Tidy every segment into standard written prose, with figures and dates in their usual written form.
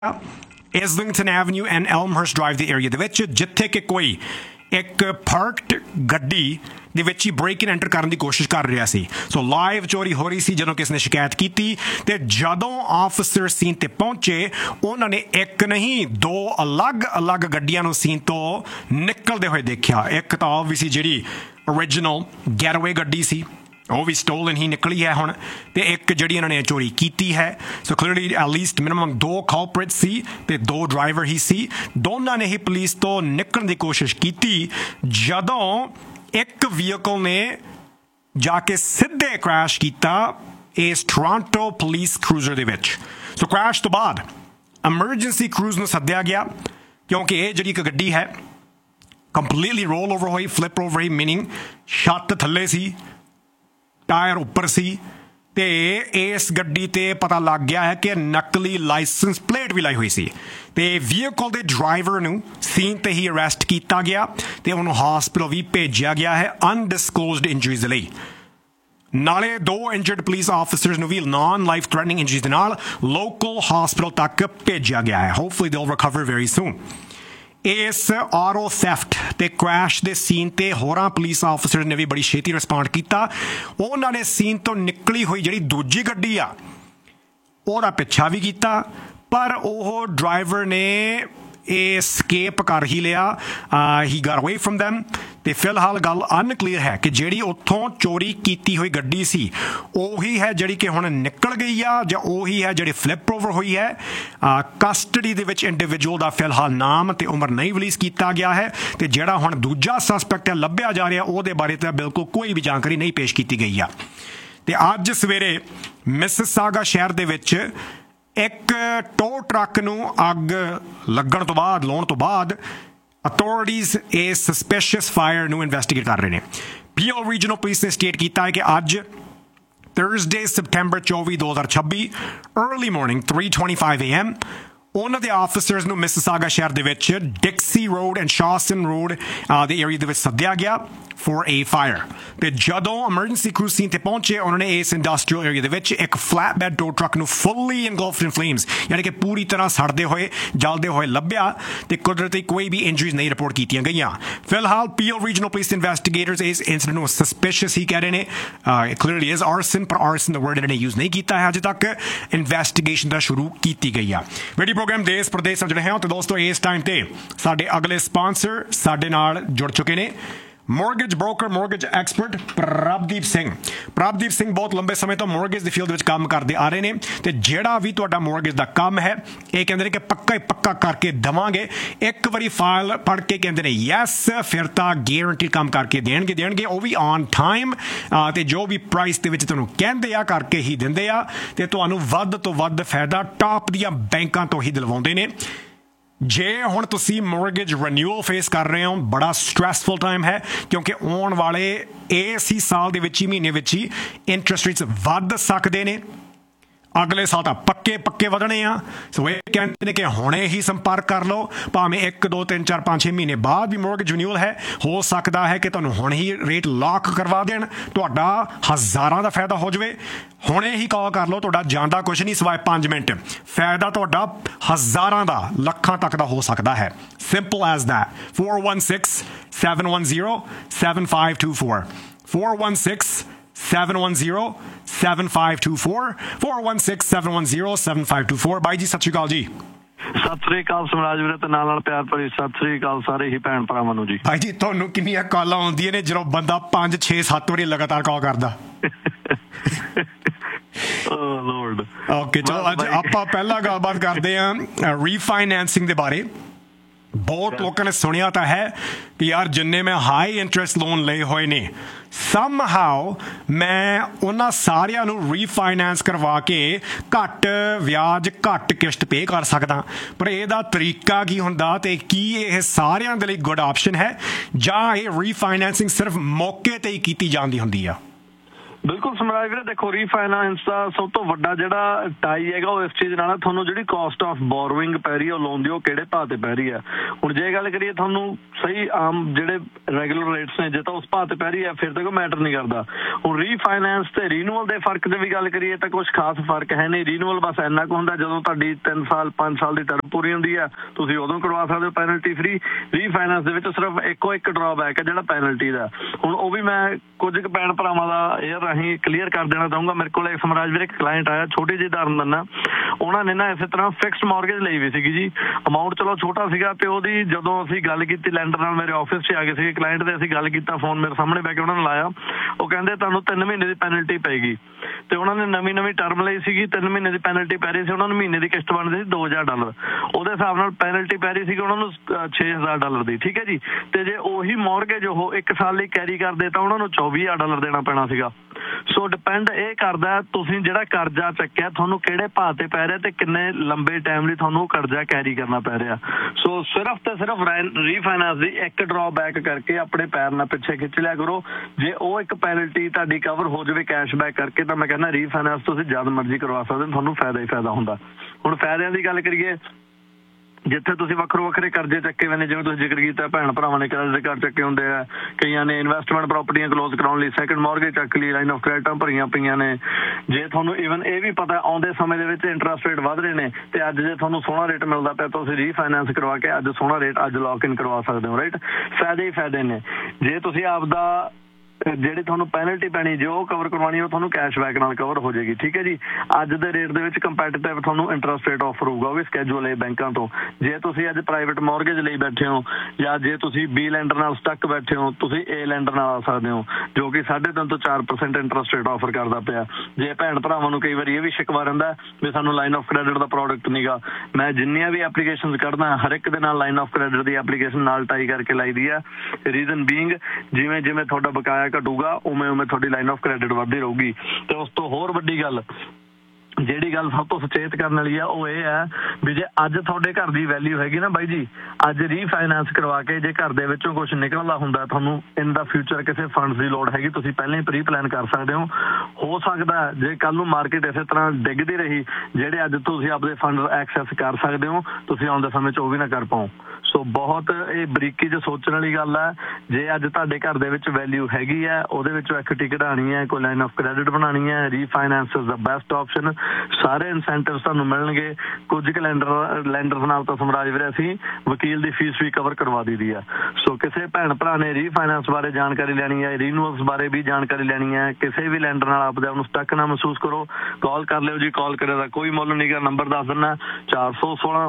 Islington Avenue and Elmhurst Drive the area ਦੇ ਵਿੱਚ ਜਿੱਥੇ ਕਿ ਕੋਈ ਇੱਕ ਪਾਰਕਡ ਗੱਡੀ ਦੇ ਵਿੱਚ ਹੀ ਬ੍ਰੇਕ ਇਨ ਐਂਟਰ ਕਰਨ ਦੀ ਕੋਸ਼ਿਸ਼ ਕਰ ਰਿਹਾ ਸੀ। ਸੋ ਲਾਈਵ ਚੋਰੀ ਹੋ ਰਹੀ ਸੀ ਜਦੋਂ ਕਿਸ ਨੇ ਸ਼ਿਕਾਇਤ ਕੀਤੀ ਤੇ ਜਦੋਂ ਆਫਿਸਰ ਸੀਨ ਤੇ ਪਹੁੰਚੇ ਉਹਨਾਂ ਨੇ ਇੱਕ ਨਹੀਂ ਦੋ ਅਲੱਗ-ਅਲੱਗ ਗੱਡੀਆਂ ਨੂੰ ਸੀਨ ਤੋਂ ਨਿਕਲਦੇ ਹੋਏ ਦੇਖਿਆ। ਇੱਕ ਤਾਂ ਆਬਵੀਅਸਲੀ ਜਿਹੜੀ ਓਰੀਜਨਲ ਗੈਟਅਵੇ ਗੱਡੀ ਸੀ ਉਹ ਵੀ ਸਟੋਲਨ ਹੀ ਨਿਕਲੀ ਹੈ ਹੁਣ, ਤੇ ਇੱਕ ਜਿਹੜੀ ਇਹਨਾਂ ਨੇ ਚੋਰੀ ਕੀਤੀ ਹੈ। ਸੋ ਕਲੀਅਰਲੀ ਐਟ ਲੀਸਟ ਮਿਨੀਮਮ 2 ਕਲਪ੍ਰਿਟਸ ਸੀ ਤੇ 2 ਡਰਾਈਵਰ ਹੀ ਸੀ। ਦੋਨਾਂ ਨੇ ਹੀ ਪੁਲਿਸ ਤੋਂ ਨਿਕਲਣ ਦੀ ਕੋਸ਼ਿਸ਼ ਕੀਤੀ ਜਦੋਂ ਇੱਕ ਵਹੀਕਲ ਨੇ ਜਾ ਕੇ ਸਿੱਧੇ ਕ੍ਰੈਸ਼ ਕੀਤਾ ਇਸ ਟੋਰਾਂਟੋ ਪੁਲਿਸ ਕਰੂਜ਼ਰ ਦੇ ਵਿੱਚ। ਸੋ ਕ੍ਰੈਸ਼ ਤੋਂ ਬਾਅਦ ਐਮਰਜੈਂਸੀ ਕਰੂਜ਼ ਨੂੰ ਸੱਦਿਆ ਗਿਆ ਕਿਉਂਕਿ ਇਹ ਜਿਹੜੀ ਇੱਕ ਗੱਡੀ ਹੈ ਕੰਪਲੀਟਲੀ ਰੋਲ ਓਵਰ ਹੋਈ, ਫਲਿਪ ਓਵਰ ਹੋਈ, ਮੀਨਿੰਗ ਛੱਤ ਥੱਲੇ ਸੀ, ਟਾਇਰ ਉੱਪਰ ਸੀ ਤੇ ਇਸ ਗੱਡੀ ਤੇ ਪਤਾ ਲੱਗ ਗਿਆ ਹੈ ਕਿ ਨਕਲੀ ਲਾਇਸੈਂਸ ਪਲੇਟ ਵੀ ਲਾਈ ਹੋਈ ਸੀ ਤੇ ਵਹੀਕਲ ਦੇ ਡਰਾਈਵਰ ਨੂੰ ਸੀਨ ਤੇ ਹੀ ਅਰੈਸਟ ਕੀਤਾ ਗਿਆ ਤੇ ਉਹਨੂੰ ਹਸਪੀਟਲ ਵੀ ਭੇਜਿਆ ਗਿਆ ਹੈ ਅਨਡਿਸਕਲੋਜ਼ਡ ਇੰਜਰੀਜ਼ ਲਈ। ਨਾਲੇ 2 ਇੰਜਰਡ ਪੁਲਿਸ ਆਫਿਸਰਸ ਨੂੰ ਵੀ ਨਾਨ ਲਾਈਫ ਥ੍ਰੈਟਨਿੰਗ ਇੰਜਰੀਜ਼ ਦੇ ਨਾਲ ਲੋਕਲ ਹਸਪੀਟਲ ਤੱਕ ਭੇਜਿਆ ਗਿਆ ਹੈ। Hopefully they will recover very soon. ਇਸ ਆਟੋ ਥੈਫਟ ਤੇ ਕ੍ਰੈਸ਼ ਦੇ ਸੀਨ ਤੇ ਹੋਰਾਂ ਪੁਲਿਸ ਆਫਿਸਰ ਨੇ ਵੀ ਬੜੀ ਛੇਤੀ ਰਿਸਪੌਂਡ ਕੀਤਾ। ਉਹਨਾਂ ਨੇ ਸੀਨ ਤੋਂ ਨਿਕਲੀ ਹੋਈ ਜਿਹੜੀ ਦੂਜੀ ਗੱਡੀ ਆ ਉਹਦਾ ਪਿੱਛਾ ਵੀ ਕੀਤਾ ਪਰ ਉਹ ਡਰਾਈਵਰ ਨੇ escape ਕਰ ਹੀ ਲਿਆ। he got away from them ਤੇ ਫਿਲਹਾਲ ਗੱਲ ਅਨਕਲੀਅਰ ਹੈ ਕਿ ਜਿਹੜੀ ਉੱਥੋਂ ਚੋਰੀ ਕੀਤੀ ਹੋਈ ਗੱਡੀ ਸੀ ਉਹੀ ਹੈ ਜਿਹੜੀ ਕਿ ਹੁਣ ਨਿਕਲ ਗਈ ਆ ਜਾਂ ਉਹੀ ਹੈ ਜਿਹੜੀ ਫਲਿਪ ਓਵਰ ਹੋਈ ਹੈ। ਕਸਟਡੀ ਦੇ ਵਿੱਚ ਇੰਡੀਵਿਜੂਅਲ ਦਾ ਫਿਲਹਾਲ ਨਾਮ ਤੇ ਉਮਰ ਨਹੀਂ ਰਿਲੀਜ਼ ਕੀਤਾ ਗਿਆ ਹੈ ਤੇ ਜਿਹੜਾ ਹੁਣ ਦੂਜਾ ਸਸਪੈਕਟ ਹੈ ਲੱਭਿਆ ਜਾ ਰਿਹਾ ਉਹਦੇ ਬਾਰੇ ਤਾਂ ਬਿਲਕੁਲ ਕੋਈ ਵੀ ਜਾਣਕਾਰੀ ਨਹੀਂ ਪੇਸ਼ ਕੀਤੀ ਗਈ ਆ। ਤੇ ਅੱਜ ਸਵੇਰੇ ਮਿਸਿਸਾਗਾ ਸ਼ਹਿਰ ਦੇ ਵਿੱਚ ਇੱਕ ਟੋ ਟਰੱਕ ਨੂੰ ਅੱਗ ਲੱਗਣ ਤੋਂ ਬਾਅਦ ਲਾਉਣ ਤੋਂ ਬਾਅਦ ਅਥਾਰਟੀਜ਼ ਇਸ ਸਸਪੀਸ਼ੀਅਸ ਫਾਇਰ ਨੂੰ ਇਨਵੈਸਟੀਗੇਟ ਕਰ ਰਹੇ ਨੇ। ਪੀਓ ਰੀਜਨਲ ਪੁਲਿਸ ਨੇ ਸਟੇਟ ਕੀਤਾ ਹੈ ਕਿ ਅੱਜ Thursday September 24 2026 early morning 3:25 AM ਉਹਨਾਂ ਦੇ ਆਫਿਸਰਸ ਨੂੰ ਮਿਸਿਸਾਗਾ ਸ਼ਹਿਰ ਦੇ ਵਿੱਚ ਡਿਕਸੀ ਰੋਡ ਐਂਡ ਸ਼ਾਸਨ ਰੋਡ ਦੇ ਏਰੀਆ ਦੇ ਵਿੱਚ ਸੱਦਿਆ ਗਿਆ ਫॉर a fire ਤੇ ਜਦੋਂ ਐਮਰਜੈਂਸੀ ਕਰੂਜ਼ ਸੀਨ ਤੇ ਪਹੁੰਚੇ ਉਹਨਾਂ ਨੇ ਇਸ ਇੰਡਸਟਰੀਅਲ ਏਰੀਆ ਦੇ ਵਿੱਚ ਇੱਕ ਫਲੈਟ ਬੈਡ ਟੋ ਟਰੱਕ ਨੂੰ ਫੁੱਲੀ ਇਨਗਲਫਡ ਇਨ ਫਲੇਮਸ ਯਾਨੀ ਕਿ ਪੂਰੀ ਤਰ੍ਹਾਂ ਸੜਦੇ ਹੋਏ ਜਲਦੇ ਹੋਏ ਲੱਭਿਆ ਤੇ ਕੁਦਰਤੀ ਕੋਈ ਵੀ ਇੰਜਰੀਜ਼ ਨਹੀਂ ਰਿਪੋਰਟ ਕੀਤੀਆਂ ਗਈਆਂ। ਫਿਲਹਾਲ ਪੀਓ ਰੀਜਨਲ ਪੁਲਿਸ ਇਨਵੈਸਟੀਗੇਟਰਸ ਇਸ ਇੰਸੀਡੈਂਟ ਨੂੰ ਸਸਪੀਸ਼ੀਅਸ ਹੀ ਕਹਿ ਰਹੇ ਨੇ। ਕਲੀਅਰਲੀ ਇਜ਼ ਆਰਸਨ ਪਰ ਆਰਸਨ ਦਾ ਵਰਡ ਇਹਨਾਂ ਨੇ ਯੂਜ਼ ਨਹੀਂ ਕੀਤਾ ਹੈ ਅਜੇ ਤੱਕ। ਇਨਵੈਸਟੀਗੇਸ਼ਨ ਦਾ ਸ਼ੁਰੂ ਕੀਤੀ ਗਈ ਆ। ਵੀਡੀਓ ਪ੍ਰੋਗਰਾਮ ਦੇਸ਼ ਪ੍ਰਦੇਸ਼ ਸਮਝ ਰਹੇ ਹਾਂ ਤੇ ਦੋਸਤੋ ਇਸ ਟਾਈਮ ਤੇ ਸਾਡੇ ਅਗਲੇ ਸਪਾਂਸਰ ਸਾਡੇ ਨਾਲ ਜੁੜ ਚੁੱਕੇ ਨੇ। Mortgage broker mortgage expert Prabhdeep Singh ਬਹੁਤ ਲੰਬੇ ਸਮੇਂ ਤੋਂ ਮੋਰਗੇਜ ਦੀ ਫੀਲਡ ਵਿੱਚ ਕੰਮ ਕਰਦੇ ਆ ਰਹੇ ਨੇ ਤੇ ਜਿਹੜਾ ਵੀ ਤੁਹਾਡਾ ਮੋਰਗੇਜ ਦਾ ਕੰਮ ਹੈ ਇਹ ਕਹਿੰਦੇ ਨੇ ਕਿ ਪੱਕਾ ਕਰਕੇ ਦੇਵਾਂਗੇ। ਇੱਕ ਵਾਰੀ ਫਾਈਲ ਪੜ੍ਹ ਕੇ ਕਹਿੰਦੇ ਨੇ ਯੈਸ ਫਿਰ ਤਾਂ ਗੇਰੰਟੀ ਕੰਮ ਕਰਕੇ ਦੇਣਗੇ ਉਹ ਵੀ ਔਨ ਟਾਈਮ ਤੇ ਜੋ ਵੀ ਪ੍ਰਾਈਸ ਦੇ ਵਿੱਚ ਤੁਹਾਨੂੰ ਕਹਿੰਦੇ ਆ ਕਰਕੇ ਹੀ ਦਿੰਦੇ ਆ ਤੇ ਤੁਹਾਨੂੰ ਵੱਧ ਤੋਂ ਵੱਧ ਫਾਇਦਾ ਟਾਪ ਦੀਆਂ ਬੈਂਕਾਂ ਤੋਂ ਹੀ ਦਿਲਵਾਉਂਦੇ ਨੇ। ਜੇ ਹੁਣ ਤੁਸੀਂ ਮੋਰਗੇਜ ਰੀਨਿਊਅਲ ਫੇਸ ਕਰ ਰਹੇ ਹੋ ਬੜਾ ਸਟ੍ਰੈਸਫੁਲ ਟਾਈਮ ਹੈ ਕਿਉਂਕਿ ਆਉਣ ਵਾਲੇ ਇਸ ਹੀ ਸਾਲ ਦੇ ਵਿੱਚ ਹੀ ਮਹੀਨੇ ਵਿੱਚ ਹੀ ਇੰਟਰਸਟ ਰੇਟਸ ਵੱਧ ਸਕਦੇ ਨੇ। ਅਗਲੇ ਸਾਲ ਤਾਂ ਪੱਕੇ ਵਧਣੇ ਆ। ਸੋ ਇਹ ਕਹਿੰਦੇ ਨੇ ਕਿ ਹੁਣੇ ਹੀ ਸੰਪਰਕ ਕਰ ਲਓ ਭਾਵੇਂ 1 2 3 4 5 6 ਮਹੀਨੇ ਬਾਅਦ ਵੀ ਮੋਰਗੇਜ ਰੀਨਿਊਅਲ ਹੈ ਹੋ ਸਕਦਾ ਹੈ ਕਿ ਤੁਹਾਨੂੰ ਹੁਣ ਹੀ ਰੇਟ ਲੌਕ ਕਰਵਾ ਦੇਣ ਤੁਹਾਡਾ ਹਜ਼ਾਰਾਂ ਦਾ ਫਾਇਦਾ ਹੋ ਜਾਵੇ। ਹੁਣੇ ਹੀ ਕਾਲ ਕਰ ਲਓ ਤੁਹਾਡਾ ਜਾਂਦਾ ਕੁਛ ਨਹੀਂ ਸਿਵਾਏ 5 ਮਿੰਟ ਫਾਇਦਾ ਤੁਹਾਡਾ ਹਜ਼ਾਰਾਂ ਦਾ ਲੱਖਾਂ ਤੱਕ ਦਾ ਹੋ ਸਕਦਾ ਹੈ। ਸਿੰਪਲ ਐਜ਼ ਦੈਟ 416-710-7524 416-710-7524 416-710-7524 ਬਾਈ ਜੀ ਸਤਿ ਸ਼੍ਰੀ ਅਕਾਲ ਜੀ। ਸਤਿ ਸ੍ਰੀ ਅਕਾਲ ਸਮਰਾਜ ਵੀਰੇ ਤੇ ਨਾਲ ਪਿਆਰ ਭਰੀ ਸਤਿ ਸ੍ਰੀ ਅਕਾਲ ਸਾਰੇ ਹੀ ਭੈਣ ਭਰਾਵਾਂ ਨੂੰ ਜੀ। ਭਾਈ ਜੀ ਤੁਹਾਨੂੰ ਕਿੰਨੀਆਂ ਕਾਲਾਂ ਆਉਂਦੀਆਂ ਨੇ ਜਦੋਂ ਬੰਦਾ 5 6 7 ਵਾਰੀ ਲਗਾਤਾਰ ਕਾਲ ਕਰਦਾ? ਓਕੇ ਚਲੋ ਅੱਜ ਆਪਾਂ ਪਹਿਲਾਂ ਗੱਲਬਾਤ ਕਰਦੇ ਹਾਂ ਰੀਫਾਈਨੈਂਸਿੰਗ ਦੇ ਬਾਰੇ। ਬਹੁਤ ਲੋਕਾਂ ਨੇ ਸੁਣਿਆ ਤਾਂ ਹੈ ਕਿ ਯਾਰ ਜਿੰਨੇ ਮੈਂ ਹਾਈ ਇੰਟਰਸਟ ਲੋਨ ਲਏ ਹੋਏ ਨੇ ਸਮਹਾਓ ਮੈਂ ਉਹਨਾਂ ਸਾਰਿਆਂ ਨੂੰ ਰੀਫਾਈਨੈਂਸ ਕਰਵਾ ਕੇ ਘੱਟ ਵਿਆਜ ਘੱਟ ਕਿਸ਼ਤ ਪੇ ਕਰ ਸਕਦਾ। ਪਰ ਇਹਦਾ ਤਰੀਕਾ ਕੀ ਹੁੰਦਾ ਤੇ ਕੀ ਇਹ ਸਾਰਿਆਂ ਦੇ ਲਈ ਗੁੱਡ ਆਪਸ਼ਨ ਹੈ ਜਾਂ ਇਹ ਰੀਫਾਈਨੈਂਸਿੰਗ ਸਿਰਫ ਮੌਕੇ ਤੇ ਹੀ ਕੀਤੀ ਜਾਂਦੀ ਹੁੰਦੀ ਆ? ਬਿਲਕੁਲ ਸਮਰਾਜ ਵੀਰੇ, ਦੇਖੋ ਰੀਫਾਈਨਾਂਸ ਦਾ ਸਭ ਤੋਂ ਵੱਡਾ ਜਿਹੜਾ ਟਾਈ ਹੈਗਾ ਉਹ ਇਸ ਚੀਜ਼ ਨਾਲ ਤੁਹਾਨੂੰ ਜਿਹੜੀ ਕਾਸਟ ਆਫ ਬੋਰੋਇੰਗ ਪੈ ਰਹੀ ਹੈ ਉਹ ਲੋਨ ਦੀ, ਉਹ ਕਿਹੜੇ ਭਾਅ ਤੇ ਪੈ ਰਹੀ ਹੈ। ਹੁਣ ਜੇ ਗੱਲ ਕਰੀਏ ਤੁਹਾਨੂੰ ਸਹੀ ਆਮ ਜਿਹੜੇ ਰੈਗੂਲਰ ਰੇਟਸ ਨੇ, ਜੇ ਤਾਂ ਉਸ ਭਾਅ ਤੇ ਪੈ ਰਹੀ ਹੈ ਫਿਰ ਤਾਂ ਕੋਈ ਮੈਟਰ ਨਹੀਂ ਕਰਦਾ। ਹੁਣ ਰੀਫਾਈਨਾਂਸ ਤੇ ਰੀਨੂਅਲ ਦੇ ਫਰਕ ਦੀ ਵੀ ਗੱਲ ਕਰੀਏ ਤਾਂ ਕੁਝ ਖਾਸ ਫਰਕ ਹੈ ਨਹੀਂ। ਰੀਨੂਅਲ ਬਸ ਇੰਨਾ ਕੁ ਹੁੰਦਾ ਜਦੋਂ ਤੁਹਾਡੀ 3 ਸਾਲ 5 ਸਾਲ ਦੀ ਟਰਮ ਪੂਰੀ ਹੁੰਦੀ ਹੈ ਤੁਸੀਂ ਉਦੋਂ ਕਰਵਾ ਸਕਦੇ ਹੋ ਪੈਨਲਟੀ ਫਰੀ। ਰੀਫਾਈਨਾਂਸ ਦੇ ਵਿੱਚ ਸਿਰਫ ਇੱਕੋ ਇੱਕ ਡਰਾਬੈਕ ਹੈ ਜਿਹੜਾ ਪੈਨਲਟੀ ਦਾ, ਹੁਣ ਉਹ ਵੀ ਮੈਂ ਕੁਝ ਕੁ ਭੈਣ ਭਰਾਵਾਂ ਦਾ ਇਹ ਰਾਹੀਂ ਕਲੀਅਰ ਕਰ ਦੇਣਾ ਚਾਹੂੰਗਾ। ਮੇਰੇ ਕੋਲ ਸਮਰਾਜ ਵੀਰੇ ਇੱਕ ਕਲਾਇੰਟ ਆਇਆ, ਛੋਟੀ ਜਿਹੀ ਉਦਾਹਰਨ ਦਿੰਦਾ। ਉਹਨਾਂ ਨੇ ਨਾ ਇਸੇ ਤਰ੍ਹਾਂ ਫਿਕਸਡ ਮੌਰਗੇਜ ਲਈ ਵੀ ਸੀਗੀ ਜੀ, ਅਮਾਊਂਟ ਚਲੋ ਛੋਟਾ ਸੀਗਾ ਤੇ ਉਹਦੀ ਜਦੋਂ ਅਸੀਂ ਗੱਲ ਕੀਤੀ ਲੈਂਡਰ ਨਾਲ, ਮੇਰੇ ਆਫਿਸ 'ਚ ਆ ਗਏ ਸੀ ਕਲਾਇੰਟ ਦੇ, ਅਸੀਂ ਗੱਲ ਕੀਤਾ ਫੋਨ ਮੇਰੇ ਸਾਹਮਣੇ ਬੈ ਕੇ ਉਹਨਾਂ ਨੂੰ ਲਾਇਆ, ਉਹ ਕਹਿੰਦੇ ਤੁਹਾਨੂੰ 3 ਮਹੀਨੇ ਦੀ ਪੈਨਲਟੀ ਪਏਗੀ। ਤੇ ਉਹਨਾਂ ਨੇ ਨਵੀਂ ਟਰਮ ਲਈ ਸੀਗੀ, 3 ਮਹੀਨੇ ਦੀ ਪੈਨਲਟੀ ਪੈ ਰਹੀ ਸੀ ਉਹਨਾਂ ਨੂੰ, ਮਹੀਨੇ ਦੀ ਕਿਸ਼ਤ ਬਣਦੀ ਸੀ $2000, ਉਹਦੇ ਹਿਸਾਬ ਨਾਲ ਪੈਨਲਟੀ ਪੈ ਰਹੀ ਸੀਗੀ ਉਹਨਾਂ ਨੂੰ $6000 ਦੀ, ਠੀਕ ਹੈ ਜੀ। ਤੇ ਜੇ ਉਹੀ ਮੌਰਗੇਜ ਉਹ 1 ਸਾਲ ਲਈ ਕੈਰੀ ਕਰਦੇ ਤਾਂ ਉਹਨਾਂ ਨੂੰ $24000 ਦੇਣਾ ਪੈਣਾ ਸੀਗਾ। ਸੋ ਡਿਪੈਂਡ ਇਹ ਕਰਦਾ ਤੁਸੀਂ ਜਿਹੜਾ ਕਰਜ਼ਾ ਚੱਕਿਆ ਤੁਹਾਨੂੰ ਕਿਹੜੇ ਭਾਅ ਤੇ ਪੈ ਰਿਹਾ ਤੇ ਕਿੰਨੇ ਲੰਬੇ ਟਾਈਮ ਲਈ ਤੁਹਾਨੂੰ ਕਰਜ਼ਾ ਕੈਰੀ ਕਰਨਾ ਪੈ ਰਿਹਾ। ਸੋ ਸਿਰਫ ਤੇ ਸਿਰਫ ਰੀਫਾਈਨਾਂਸ ਦੀ ਇੱਕ ਡਰਾਬੈਕ ਕਰਕੇ ਆਪਣੇ ਪੈਰ ਨਾਲ ਪਿੱਛੇ ਖਿੱਚ ਲਿਆ ਕਰੋ। ਜੇ ਉਹ ਇੱਕ ਪੈਨਲਟੀ ਤੁਹਾਡੀ ਕਵਰ ਹੋ ਜਾਵੇ ਕੈਸ਼ਬੈਕ ਕਰਕੇ ਤਾਂ ਮੈਂ ਕਹਿੰਦਾ ਰੀਫਾਈਨਾਂਸ ਤੁਸੀਂ ਜਦ ਮਰਜ਼ੀ ਕਰਵਾ ਸਕਦੇ ਹੋ, ਤੁਹਾਨੂੰ ਫਾਇਦਾ ਹੀ ਫਾਇਦਾ ਹੁੰਦਾ। ਹੁਣ ਫਾਇਦਿਆਂ ਦੀ ਗੱਲ ਕਰੀਏ, ਜਿੱਥੇ ਤੁਸੀਂ ਵੱਖਰੇ ਕਰਜ਼ੇ ਚੱਕੇ ਹੋਏ ਨੇ, ਜਿਵੇਂ ਤੁਸੀਂ ਜ਼ਿਕਰ ਕੀਤਾ ਭੈਣ ਭਰਾਵਾਂ ਨੇ ਕਰਜ਼ੇ ਘਰ ਚੱਕੇ ਹੁੰਦੇ ਆ, ਕਈਆਂ ਨੇ ਇਨਵੈਸਟਮੈਂਟ ਪ੍ਰਾਪਰਟੀਆਂ ਕਲੋਜ਼ ਕਰਾਉਣ ਲਈ ਸੈਕਿੰਡ ਮੌਰਗੇਜ ਚੱਕ ਲਈ, ਲਾਈਨ ਆਫ ਕ੍ਰੈਡਿਟਾਂ ਭਰੀਆਂ ਪਈਆਂ ਨੇ। ਜੇ ਤੁਹਾਨੂੰ ਈਵਨ ਇਹ ਵੀ ਪਤਾ ਆਉਂਦੇ ਸਮੇਂ ਦੇ ਵਿੱਚ ਇੰਟਰਸਟ ਰੇਟ ਵੱਧ ਰਹੇ ਨੇ ਤੇ ਅੱਜ ਜੇ ਤੁਹਾਨੂੰ ਸੋਹਣਾ ਰੇਟ ਮਿਲਦਾ ਪਿਆ ਤੁਸੀਂ ਰੀਫਾਈਨਾਂਸ ਕਰਵਾ ਕੇ ਅੱਜ ਸੋਹਣਾ ਰੇਟ ਅੱਜ ਲੌਕ ਇਨ ਕਰਵਾ ਸਕਦੇ ਹੋ, ਰਾਈਟ। ਫਾਇਦੇ ਹੀ ਫਾਇਦੇ ਨੇ। ਜੇ ਤੁਸੀਂ ਆਪਦਾ ਜਿਹੜੀ ਤੁਹਾਨੂੰ ਪੈਨਲਟੀ ਪੈਣੀ ਜੇ ਉਹ ਕਵਰ ਕਰਵਾਉਣੀ ਉਹ ਤੁਹਾਨੂੰ ਕੈਸ਼ਬੈਕ ਨਾਲ ਕਵਰ ਹੋ ਜਾਏਗੀ, ਠੀਕ ਹੈ ਜੀ। ਅੱਜ ਦੇ ਰੇਟ ਦੇ ਵਿੱਚ ਕੰਪੈਟੀਟਿਵ ਤੁਹਾਨੂੰ ਇੰਟਰਸਟ ਰੇਟ ਆਫਰ ਹੋਊਗਾ, ਉਹ ਵੀ ਸਕੈਜੂਅਲ ਏ ਬੈਂਕਾਂ ਤੋਂ। ਜੇ ਤੁਸੀਂ ਅੱਜ ਪ੍ਰਾਈਵੇਟ ਮੌਰਗੇਜ ਲਈ ਬੈਠੇ ਹੋ ਜਾਂ ਜੇ ਤੁਸੀਂ ਬੀ ਲੈਂਡਰ ਨਾਲ ਸਟੱਕ ਬੈਠੇ ਹੋ ਤੁਸੀਂ ਏ ਲੈਂਡਰ ਨਾਲ ਆ ਸਕਦੇ ਹੋ ਜੋ ਕਿ 3.5 ਤੋਂ 4% ਇੰਟਰਸਟ ਰੇਟ ਆਫਰ ਕਰਦਾ ਪਿਆ। ਜੇ ਭੈਣ ਭਰਾਵਾਂ ਨੂੰ ਕਈ ਵਾਰੀ ਇਹ ਵੀ ਸ਼ਿਕਵਾ ਰਹਿੰਦਾ ਵੀ ਸਾਨੂੰ line of credit the product ਨਹੀਂਗਾ, ਮੈਂ ਜਿੰਨੀਆਂ ਵੀ ਐਪਲੀਕੇਸ਼ਨਸ ਕੱਢਦਾ ਹਰ ਇੱਕ ਦੇ ਨਾਲ line of credit the application ਨਾਲ ਟਾਈ ਕਰਕੇ ਲਾਈ ਦੀ ਆ। ਰੀਜ਼ਨ ਬੀਇੰਗ ਜਿਵੇਂ ਜਿਵੇਂ ਤੁਹਾਡਾ ਬਕਾਇਆ ਘਟੂਗਾ ਉਵੇਂ ਤੁਹਾਡੀ ਲਾਈਨ ਆਫ ਕ੍ਰੈਡਿਟ ਵੱਧਦੀ ਰਹੂਗੀ। ਤੇ ਉਸ ਤੋਂ ਹੋਰ ਵੱਡੀ ਗੱਲ ਜਿਹੜੀ ਗੱਲ ਸਭ ਤੋਂ ਸੁਚੇਤ ਕਰਨ ਵਾਲੀ ਆ ਉਹ ਇਹ ਹੈ ਵੀ ਜੇ ਅੱਜ ਤੁਹਾਡੇ ਘਰ ਦੀ ਵੈਲਿਊ ਹੈਗੀ ਨਾ ਬਾਈ ਜੀ, ਅੱਜ ਰੀਫਾਈਨਾਂਸ ਕਰਵਾ ਕੇ ਜੇ ਘਰ ਦੇ ਵਿੱਚੋਂ ਕੁਝ ਨਿਕਲਦਾ ਹੁੰਦਾ ਤੁਹਾਨੂੰ ਇਨ ਦਾ ਫਿਊਚਰ ਕਿਸੇ ਫੰਡਸ ਦੀ ਲੋੜ ਹੈਗੀ ਤੁਸੀਂ ਪਹਿਲਾਂ ਹੀ ਪ੍ਰੀ ਪਲਾਨ ਕਰ ਸਕਦੇ ਹੋ ਸਕਦਾ ਜੇ ਕੱਲ ਨੂੰ ਮਾਰਕੀਟ ਇਸੇ ਤਰ੍ਹਾਂ ਡਿੱਗਦੀ ਰਹੀ ਜਿਹੜੇ ਅੱਜ ਤੁਸੀਂ ਆਪਦੇ ਫੰਡ ਐਕਸੈਸ ਕਰ ਸਕਦੇ ਹੋ ਤੁਸੀਂ ਆਉਂਦੇ ਸਮੇਂ 'ਚ ਉਹ ਵੀ ਨਾ ਕਰ ਪਾਓ। ਸੋ ਬਹੁਤ ਇਹ ਬਰੀਕੀ 'ਚ ਸੋਚਣ ਵਾਲੀ ਗੱਲ ਹੈ। ਜੇ ਅੱਜ ਤੁਹਾਡੇ ਘਰ ਦੇ ਵਿੱਚ ਵੈਲਿਊ ਹੈਗੀ ਹੈ ਉਹਦੇ ਵਿੱਚੋਂ ਇਕੁਇਟੀ ਕਢਾਉਣੀ ਹੈ, ਕੋਈ ਲਾਈਨ ਆਫ ਕ੍ਰੈਡਿਟ ਬਣਾਉਣੀ ਹੈ, refinance is the best option. ਸਾਰੇ ਇਨਸੈਂਟਿਵਸ ਤੁਹਾਨੂੰ ਮਿਲਣਗੇ। ਕੁਝ ਕੁ ਲੈਂਡਰਸ ਨਾਲ ਤਾਂ ਸਮਰਾਜ ਵੀਰੇ ਅਸੀਂ ਵਕੀਲ ਦੀ ਫੀਸ ਵੀ ਕਵਰ ਕਰਵਾ ਦਿੱਤੀ ਹੈ। ਸੋ ਕਿਸੇ ਭੈਣ ਭਰਾ ਨੇ ਰੀਫਾਈਨਾਂਸ ਬਾਰੇ ਜਾਣਕਾਰੀ ਲੈਣੀ ਹੈ, ਰੀਨੂਅਲਸ ਬਾਰੇ ਵੀ ਜਾਣਕਾਰੀ ਲੈਣੀ ਹੈ, ਕਿਸੇ ਵੀ ਲੈਂਡਰ ਨਾਲ ਆਪਦੇ ਆਪ ਨੂੰ ਸਟੱਕ ਨਾ ਮਹਿਸੂਸ ਕਰੋ, ਕਾਲ ਕਰ ਲਿਓ ਜੀ। ਕਾਲ ਕਰੇ ਦਾ ਕੋਈ ਮੁੱਲ ਨਹੀਂ ਗਾ। ਨੰਬਰ ਦੱਸ ਦਿੰਦਾ 416